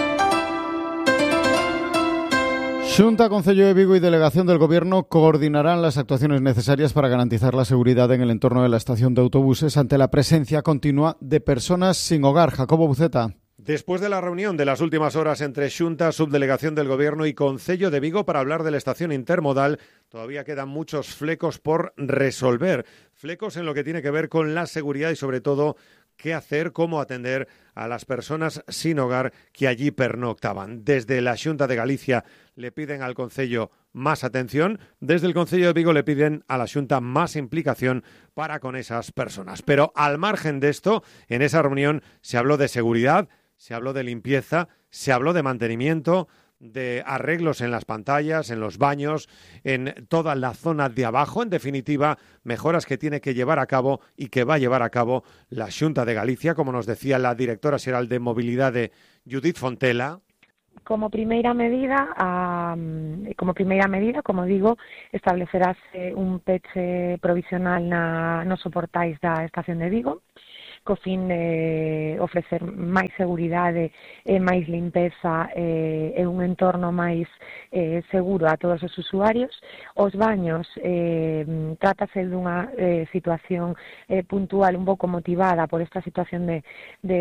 Xunta, Concello de Vigo y Delegación del Gobierno coordinarán las actuaciones necesarias para garantizar la seguridad en el entorno de la estación de autobuses ante la presencia continua de personas sin hogar. Jacobo Buceta. Después de la reunión de las últimas horas entre Xunta, Subdelegación del Gobierno y Concello de Vigo para hablar de la estación intermodal, todavía quedan muchos flecos por resolver. Flecos en lo que tiene que ver con la seguridad y sobre todo qué hacer, cómo atender a las personas sin hogar que allí pernoctaban. Desde la Xunta de Galicia le piden al Concello más atención, desde el Concello de Vigo le piden a la Xunta más implicación para con esas personas. Pero al margen de esto, en esa reunión se habló de seguridad, se habló de limpieza, se habló de mantenimiento, de arreglos en las pantallas, en los baños, en toda la zona de abajo. En definitiva, mejoras que tiene que llevar a cabo y que va a llevar a cabo la Xunta de Galicia, como nos decía la directora xeral de Mobilidade, Judith Fontela. Como primeira medida, um, como primeira medida, como digo, establecerase un peche provisional na, nos soportais da estación de Vigo, co fin de ofrecer máis seguridade e máis limpeza e, e un entorno máis eh, seguro a todos os usuarios. Os baños, eh, trátase dunha eh, situación eh, puntual un pouco motivada por esta situación de,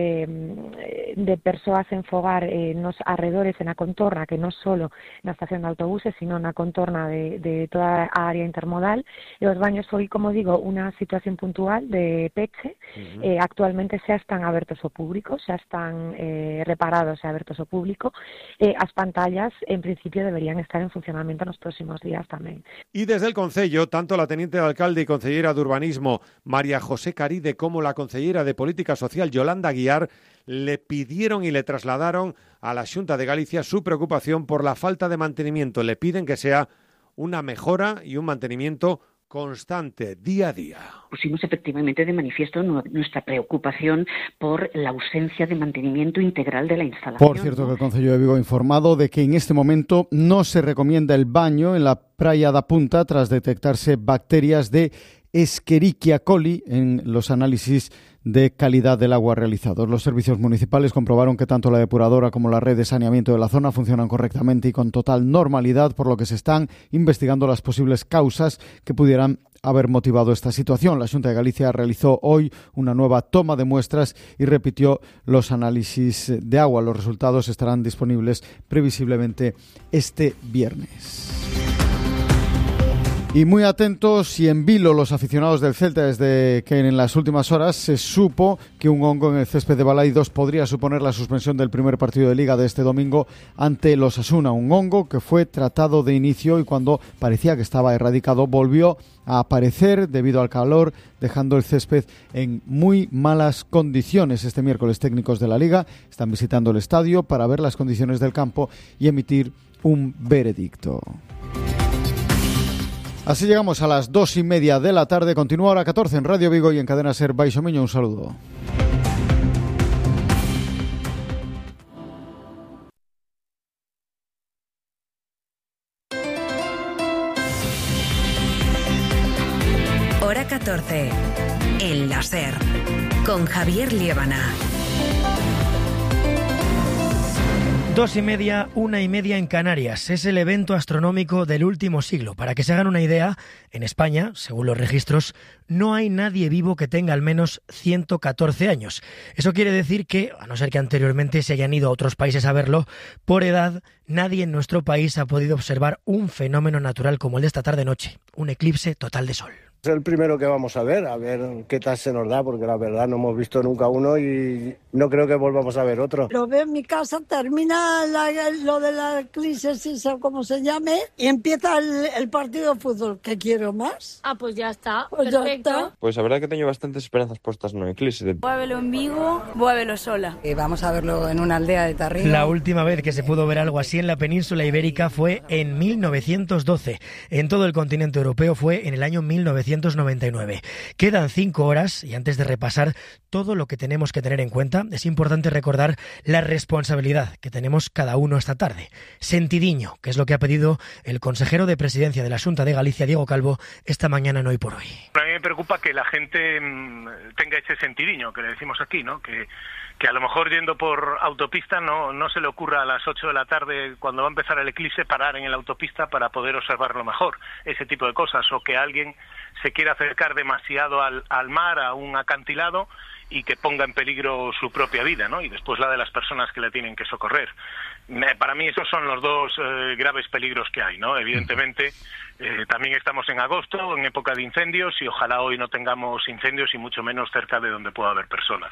de, de persoas en fogar eh, nos arredores e na contorna, que non só na estación de autobuses, sino na contorna de, de toda a área intermodal. E os baños foi, como digo, unha situación puntual de peche. Uh-huh. eh, Actualmente xa están abertos ao público, xa están eh, reparados e abertos ao público. Eh, as pantallas, en principio, deberían estar en funcionamento nos próximos días tamén. Y desde el Concello, tanto la teniente de alcalde y concellera de urbanismo, María José Caride, como la concellera de Política Social, Yolanda Guiar, le pidieron y le trasladaron a la Xunta de Galicia su preocupación por la falta de mantenimiento. Le piden que sea una mejora y un mantenimiento constante, día a día. Pusimos efectivamente de manifiesto nuestra preocupación por la ausencia de mantenimiento integral de la instalación. Por cierto, que el Concello de Vigo ha informado de que en este momento no se recomienda el baño en la Praia da Punta tras detectarse bacterias de Escherichia coli en los análisis de calidad del agua realizados. Los servicios municipales comprobaron que tanto la depuradora como la red de saneamiento de la zona funcionan correctamente y con total normalidad, por lo que se están investigando las posibles causas que pudieran haber motivado esta situación. La Xunta de Galicia realizó hoy una nueva toma de muestras y repitió los análisis de agua. Los resultados estarán disponibles previsiblemente este viernes. Y muy atentos y en vilo los aficionados del Celta desde que en las últimas horas se supo que un hongo en el césped de Balaidos podría suponer la suspensión del primer partido de Liga de este domingo ante los Osasuna. Un hongo que fue tratado de inicio y cuando parecía que estaba erradicado volvió a aparecer debido al calor, dejando el césped en muy malas condiciones. Este miércoles técnicos de la Liga están visitando el estadio para ver las condiciones del campo y emitir un veredicto. Así llegamos a las dos y media de la tarde. Continúa Hora catorce en Radio Vigo y en Cadena Ser Baixo Miño. Un saludo. Hora catorce en la Ser con Javier Liébana. Dos y media, una y media en Canarias. Es el evento astronómico del último siglo. Para que se hagan una idea, en España, según los registros, no hay nadie vivo que tenga al menos ciento catorce años. Eso quiere decir que, a no ser que anteriormente se hayan ido a otros países a verlo, por edad, nadie en nuestro país ha podido observar un fenómeno natural como el de esta tarde-noche, un eclipse total de sol. Es el primero que vamos a ver, a ver qué tal se nos da, porque la verdad no hemos visto nunca uno y no creo que volvamos a ver otro. Lo veo en mi casa, termina la, lo de la crisis, o como se llame, y empieza el, el partido de fútbol. ¿Qué quiero más? Ah, pues ya está, pues perfecto. Ya está. Pues a verdad que teño bastantes esperanzas postas no eclipse. Voy a verlo en Vigo, voy a verlo sola. Y vamos a verlo en una aldea de Tarrino. La última vez que se pudo ver algo así en la península ibérica fue en mil novecientos doce. En todo el continente europeo fue en el año mil novecientos noventa y nueve. Quedan cinco horas y antes de repasar todo lo que tenemos que tener en cuenta, es importante recordar la responsabilidad que tenemos cada uno esta tarde. Sentidiño, que es lo que ha pedido el consejero de Presidencia de la Xunta de Galicia, Diego Calvo, esta mañana en Hoy por Hoy. A mí me preocupa que la gente tenga ese sentidiño que le decimos aquí, ¿no? Que que a lo mejor yendo por autopista no no se le ocurra a las ocho de la tarde, cuando va a empezar el eclipse, parar en la autopista para poder observarlo mejor, ese tipo de cosas, o que alguien se quiera acercar demasiado al, al mar, a un acantilado, y que ponga en peligro su propia vida, ¿no? Y después la de las personas que le tienen que socorrer. Para mí esos son los dos eh, graves peligros que hay, ¿no? Evidentemente eh, también estamos en agosto, en época de incendios, y ojalá hoy no tengamos incendios y mucho menos cerca de donde pueda haber personas.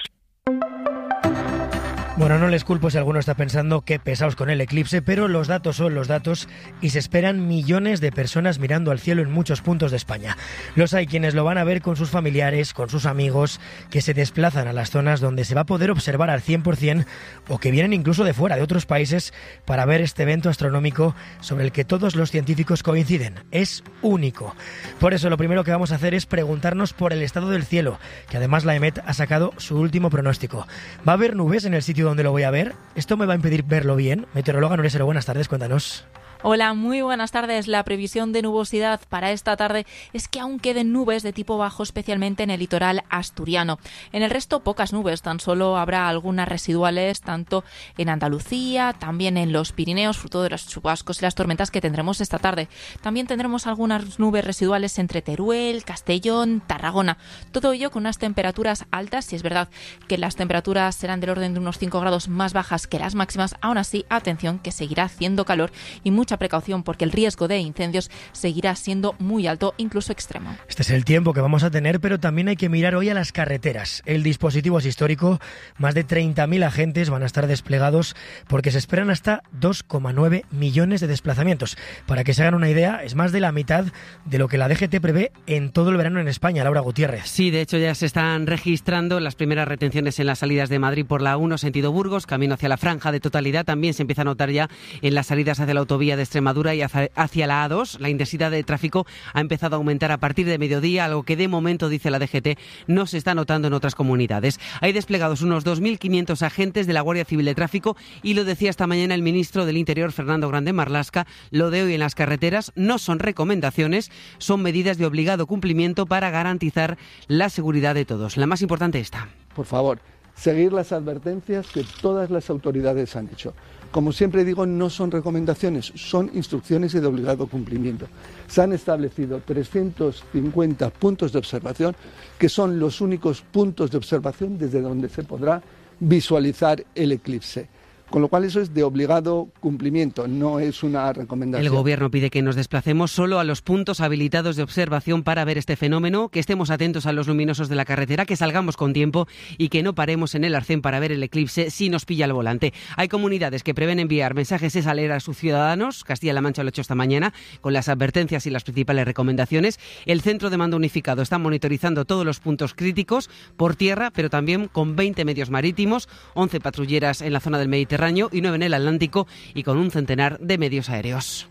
Bueno, no les culpo si alguno está pensando qué pesados con el eclipse, pero los datos son los datos y se esperan millones de personas mirando al cielo en muchos puntos de España. Los hay quienes lo van a ver con sus familiares, con sus amigos, que se desplazan a las zonas donde se va a poder observar al cien por ciento o que vienen incluso de fuera, de otros países, para ver este evento astronómico sobre el que todos los científicos coinciden. Es único. Por eso lo primero que vamos a hacer es preguntarnos por el estado del cielo, que además la EMET ha sacado su último pronóstico. ¿Va a haber nubes en el sitio donde lo voy a ver? ¿Esto me va a impedir verlo bien? Meteoróloga Noresero, buenas tardes, cuéntanos. Hola, muy buenas tardes. La previsión de nubosidad para esta tarde es que aún queden nubes de tipo bajo, especialmente en el litoral asturiano. En el resto, pocas nubes, tan solo habrá algunas residuales, tanto en Andalucía, también en los Pirineos, fruto de los chubascos y las tormentas que tendremos esta tarde. También tendremos algunas nubes residuales entre Teruel, Castellón, Tarragona. Todo ello con unas temperaturas altas, y es verdad que las temperaturas serán del orden de unos cinco grados más bajas que las máximas. Aún así, atención, que seguirá haciendo calor y mucha precaución, porque el riesgo de incendios seguirá siendo muy alto, incluso extremo. Este es el tiempo que vamos a tener, pero también hay que mirar hoy a las carreteras. El dispositivo es histórico, más de treinta mil agentes van a estar desplegados porque se esperan hasta dos coma nueve millones de desplazamientos. Para que se hagan una idea, es más de la mitad de lo que la D G T prevé en todo el verano en España. Laura Gutiérrez. Sí, de hecho ya se están registrando las primeras retenciones en las salidas de Madrid por la uno sentido Burgos, camino hacia la franja de totalidad. También se empieza a notar ya en las salidas hacia la autovía de Extremadura y hacia la A dos. La intensidad de tráfico ha empezado a aumentar a partir de mediodía, algo que de momento, dice la D G T, no se está notando en otras comunidades. Hay desplegados unos dos mil quinientos agentes de la Guardia Civil de Tráfico y lo decía esta mañana el ministro del Interior, Fernando Grande Marlaska. Lo de hoy en las carreteras no son recomendaciones, son medidas de obligado cumplimiento para garantizar la seguridad de todos. La más importante esta. Por favor, seguir las advertencias que todas las autoridades han hecho. Como siempre digo, no son recomendaciones, son instrucciones de obligado cumplimiento. Se han establecido trescientos cincuenta puntos de observación, que son los únicos puntos de observación desde donde se podrá visualizar el eclipse. Con lo cual eso es de obligado cumplimiento, no es una recomendación. El Gobierno pide que nos desplacemos solo a los puntos habilitados de observación para ver este fenómeno, que estemos atentos a los luminosos de la carretera, que salgamos con tiempo y que no paremos en el arcén para ver el eclipse si nos pilla el volante. Hay comunidades que prevén enviar mensajes esa alerta a sus ciudadanos. Castilla-La Mancha lo ha hecho esta mañana con las advertencias y las principales recomendaciones. El Centro de Mando Unificado está monitorizando todos los puntos críticos por tierra, pero también con veinte medios marítimos, once patrulleras en la zona del Mediterráneo y nueve en el Atlántico, y con un centenar de medios aéreos.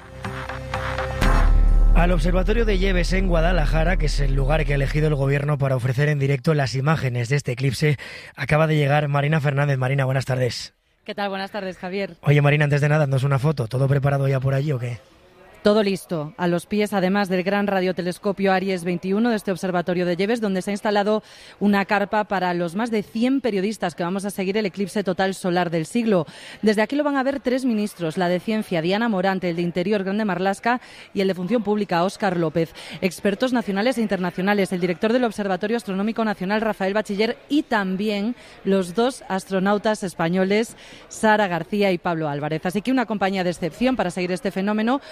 Al Observatorio de Lleves en Guadalajara, que es el lugar que ha elegido el Gobierno para ofrecer en directo las imágenes de este eclipse, acaba de llegar Marina Fernández. Marina, buenas tardes. ¿Qué tal? Buenas tardes, Javier. Oye, Marina, antes de nada, ¿nos una foto? ¿Todo preparado ya por allí o qué? Todo listo. A los pies, además del gran radiotelescopio Aries veintiuno de este observatorio de Lleves, donde se ha instalado una carpa para los más de cien periodistas que vamos a seguir el eclipse total solar del siglo. Desde aquí lo van a ver tres ministros, la de Ciencia, Diana Morante, el de Interior, Grande Marlaska, y el de Función Pública, Óscar López. Expertos nacionales e internacionales, el director del Observatorio Astronómico Nacional, Rafael Bachiller, y también los dos astronautas españoles, Sara García y Pablo Álvarez. Así que una compañía de excepción para seguir este fenómeno, para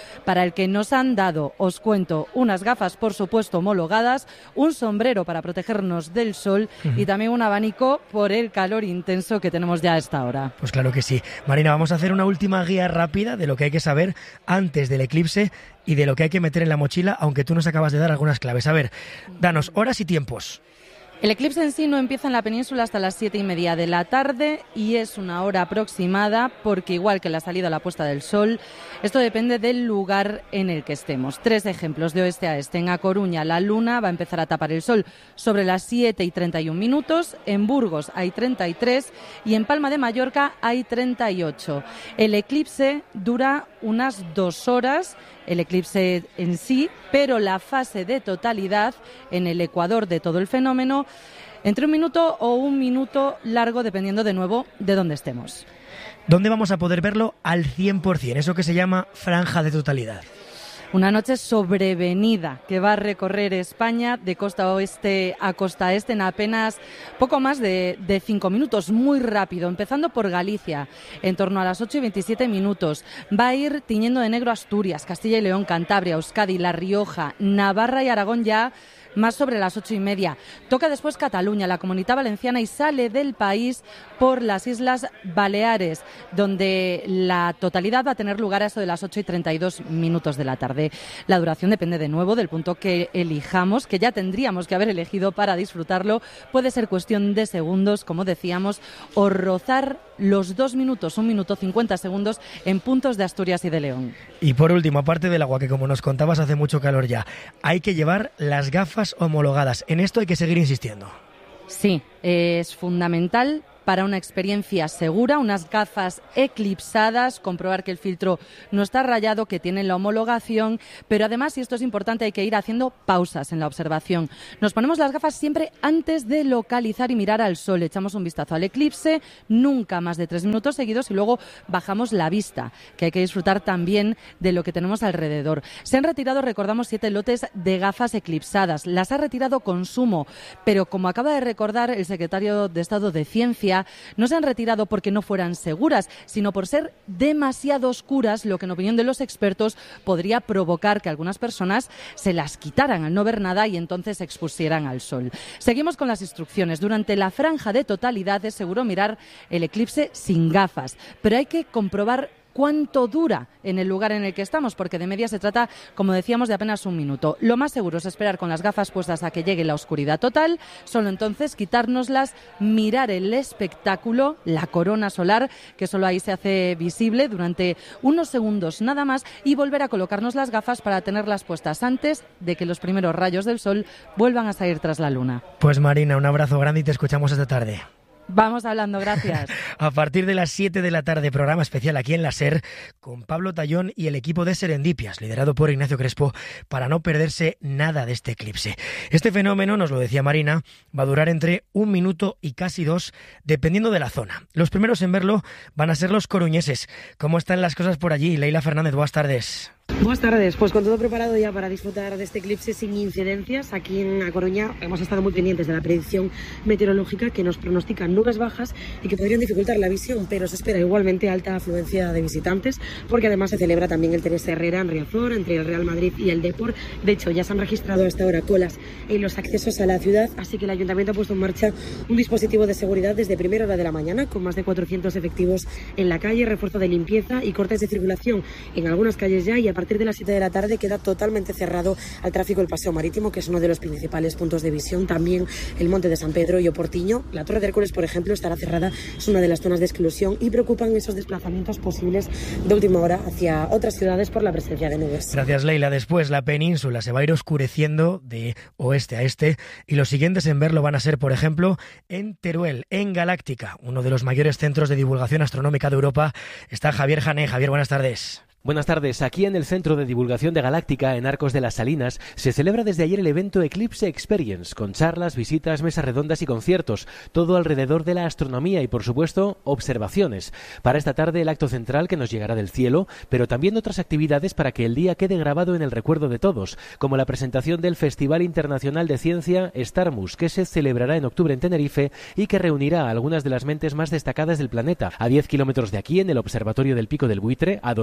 para el que nos han dado, os cuento, unas gafas, por supuesto, homologadas, un sombrero para protegernos del sol uh-huh. y también un abanico por el calor intenso que tenemos ya a esta hora. Pues claro que sí. Marina, vamos a hacer una última guía rápida de lo que hay que saber antes del eclipse y de lo que hay que meter en la mochila, aunque tú nos acabas de dar algunas claves. A ver, danos horas y tiempos. El eclipse en sí no empieza en la península hasta las siete y media de la tarde y es una hora aproximada porque, igual que la salida o la puesta del sol, esto depende del lugar en el que estemos. Tres ejemplos de oeste a este. En A Coruña la luna va a empezar a tapar el sol sobre las siete y treinta y un minutos, en Burgos hay treinta y tres y en Palma de Mallorca hay treinta y ocho. El eclipse dura unas dos horas, el eclipse en sí, pero la fase de totalidad en el ecuador de todo el fenómeno entre un minuto o un minuto largo, dependiendo de nuevo de dónde estemos. ¿Dónde vamos a poder verlo al cien por ciento? Eso que se llama franja de totalidad. Una noche sobrevenida que va a recorrer España de costa oeste a costa este en apenas poco más de, de cinco minutos, muy rápido, empezando por Galicia, en torno a las ocho y veintisiete minutos. Va a ir tiñendo de negro Asturias, Castilla y León, Cantabria, Euskadi, La Rioja, Navarra y Aragón ya más sobre las ocho y media. Toca después Cataluña, la Comunidad Valenciana y sale del país por las Islas Baleares, donde la totalidad va a tener lugar a eso de las ocho y treinta y dos minutos de la tarde. La duración depende de nuevo del punto que elijamos, que ya tendríamos que haber elegido para disfrutarlo. Puede ser cuestión de segundos, como decíamos, o rozar los dos minutos, un minuto cincuenta segundos en puntos de Asturias y de León. Y por último, aparte del agua, que como nos contabas hace mucho calor ya, hay que llevar las gafas homologadas. En esto hay que seguir insistiendo. Sí, es fundamental para una experiencia segura, unas gafas eclipsadas, comprobar que el filtro no está rayado, que tienen la homologación, pero además, y esto es importante, hay que ir haciendo pausas en la observación. Nos ponemos las gafas siempre antes de localizar y mirar al sol. Echamos un vistazo al eclipse, nunca más de tres minutos seguidos y luego bajamos la vista, que hay que disfrutar también de lo que tenemos alrededor. Se han retirado, recordamos, siete lotes de gafas eclipsadas. Las ha retirado Consumo, pero como acaba de recordar el secretario de Estado de Ciencia, no se han retirado porque no fueran seguras, sino por ser demasiado oscuras, lo que en opinión de los expertos podría provocar que algunas personas se las quitaran al no ver nada y entonces se expusieran al sol. Seguimos con las instrucciones. Durante la franja de totalidad es seguro mirar el eclipse sin gafas, pero hay que comprobar cuánto dura en el lugar en el que estamos, porque de media se trata, como decíamos, de apenas un minuto. Lo más seguro es esperar con las gafas puestas a que llegue la oscuridad total, solo entonces quitárnoslas, mirar el espectáculo, la corona solar, que solo ahí se hace visible durante unos segundos nada más, y volver a colocarnos las gafas para tenerlas puestas antes de que los primeros rayos del sol vuelvan a salir tras la luna. Pues Marina, un abrazo grande y te escuchamos esta tarde. Vamos hablando, gracias. A partir de las siete de la tarde, programa especial aquí en la SER con Pablo Tallón y el equipo de Serendipias, liderado por Ignacio Crespo, para no perderse nada de este eclipse. Este fenómeno, nos lo decía Marina, va a durar entre un minuto y casi dos, dependiendo de la zona. Los primeros en verlo van a ser los coruñeses. ¿Cómo están las cosas por allí? Leila Fernández, buenas tardes. Buenas tardes, pues con todo preparado ya para disfrutar de este eclipse sin incidencias. Aquí en A Coruña hemos estado muy pendientes de la predicción meteorológica que nos pronostica nubes bajas y que podrían dificultar la visión, pero se espera igualmente alta afluencia de visitantes, porque además se celebra también el Teresa Herrera en Riazor, entre el Real Madrid y el Depor. De hecho, ya se han registrado hasta ahora colas en los accesos a la ciudad, así que el Ayuntamiento ha puesto en marcha un dispositivo de seguridad desde primera hora de la mañana, con más de cuatrocientos efectivos en la calle, refuerzo de limpieza y cortes de circulación en algunas calles ya, y a partir de las siete de la tarde queda totalmente cerrado al tráfico el Paseo Marítimo, que es uno de los principales puntos de visión, también el Monte de San Pedro y Oportiño. La Torre de Hércules, por ejemplo, estará cerrada, es una de las zonas de exclusión, y preocupan esos desplazamientos posibles de última hora hacia otras ciudades por la presencia de nubes. Gracias, Leila. Después la península se va a ir oscureciendo de oeste a este y los siguientes en verlo van a ser, por ejemplo, en Teruel, en Galáctica, uno de los mayores centros de divulgación astronómica de Europa. Está Javier Jané. Javier, buenas tardes. Buenas tardes. Aquí en el Centro de Divulgación de Galáctica, en Arcos de las Salinas, se celebra desde ayer el evento Eclipse Experience, con charlas, visitas, mesas redondas y conciertos, todo alrededor de la astronomía y, por supuesto, observaciones. Para esta tarde, el acto central que nos llegará del cielo, pero también otras actividades para que el día quede grabado en el recuerdo de todos, como la presentación del Festival Internacional de Ciencia Starmus, que se celebrará en octubre en Tenerife y que reunirá a algunas de las mentes más destacadas del planeta, a diez kilómetros de aquí, en el Observatorio del Pico del Buitre, a dos mil metros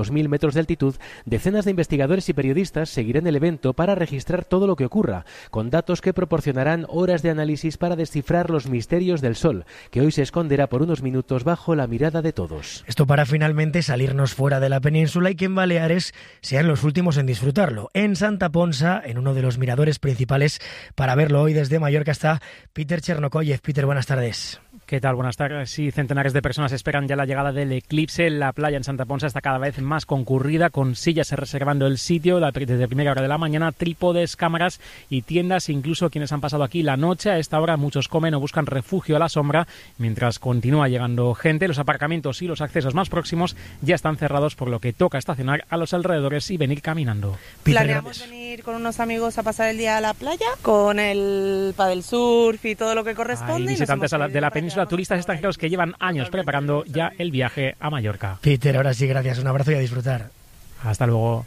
metros de altitud, decenas de investigadores y periodistas seguirán el evento para registrar todo lo que ocurra, con datos que proporcionarán horas de análisis para descifrar los misterios del Sol, que hoy se esconderá por unos minutos bajo la mirada de todos. Esto para finalmente salirnos fuera de la península y que en Baleares sean los últimos en disfrutarlo. En Santa Ponsa, en uno de los miradores principales, para verlo hoy desde Mallorca está Peter Chernokoyev. Peter, buenas tardes. ¿Qué tal? Buenas tardes. Sí, centenares de personas esperan ya la llegada del eclipse. La playa en Santa Ponsa está cada vez más concurrida, con sillas reservando el sitio desde primera hora de la mañana, trípodes, cámaras y tiendas. Incluso quienes han pasado aquí la noche, a esta hora muchos comen o buscan refugio a la sombra, mientras continúa llegando gente. Los aparcamientos y los accesos más próximos ya están cerrados, por lo que toca estacionar a los alrededores y venir caminando. Planeamos venir con unos amigos a pasar el día a la playa, con el paddle surf y todo lo que corresponde. Hay visitantes de la península, turistas extranjeros que llevan años preparando ya el viaje a Mallorca. Peter, ahora sí, gracias. Un abrazo y a disfrutar. Hasta luego.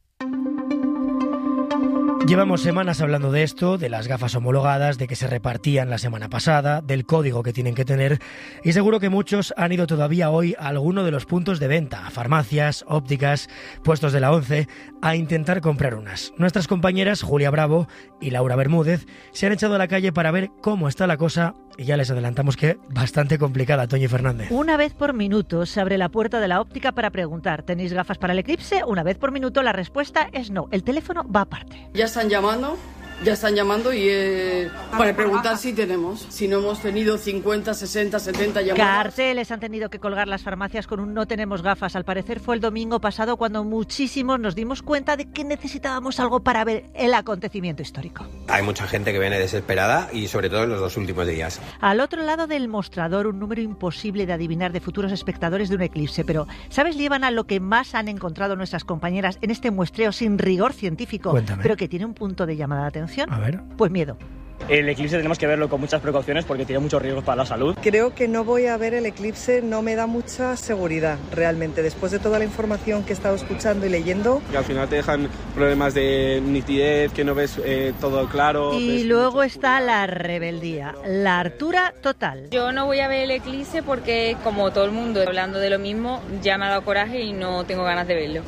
Llevamos semanas hablando de esto, de las gafas homologadas, de que se repartían la semana pasada, del código que tienen que tener, y seguro que muchos han ido todavía hoy a alguno de los puntos de venta, a farmacias, ópticas, puestos de la ONCE, a intentar comprar unas. Nuestras compañeras Julia Bravo y Laura Bermúdez se han echado a la calle para ver cómo está la cosa, y ya les adelantamos que bastante complicada. Toñi Fernández. Una vez por minuto se abre la puerta de la óptica para preguntar: ¿tenéis gafas para el eclipse? Una vez por minuto la respuesta es no. El teléfono va aparte. Ya están llamando, ya están llamando y eh, para preguntar si tenemos. Si no hemos tenido cincuenta, sesenta, setenta llamadas. Carteles han tenido que colgar las farmacias con un no tenemos gafas. Al parecer fue el domingo pasado cuando muchísimos nos dimos cuenta de que necesitábamos algo para ver el acontecimiento histórico. Hay mucha gente que viene desesperada y sobre todo en los dos últimos días. Al otro lado del mostrador, un número imposible de adivinar de futuros espectadores de un eclipse. Pero, ¿sabes, Líbana, lo que más han encontrado nuestras compañeras en este muestreo sin rigor científico? Cuéntame. Pero que tiene un punto de llamada de atención? A ver. Pues miedo. El eclipse tenemos que verlo con muchas precauciones porque tiene muchos riesgos para la salud. Creo que no voy a ver el eclipse, no me da mucha seguridad realmente, después de toda la información que he estado escuchando y leyendo. Y al final te dejan problemas de nitidez, que no ves eh, todo claro. Y luego está la rebeldía, la hartura total. Yo no voy a ver el eclipse porque, como todo el mundo hablando de lo mismo, ya me ha dado coraje y no tengo ganas de verlo.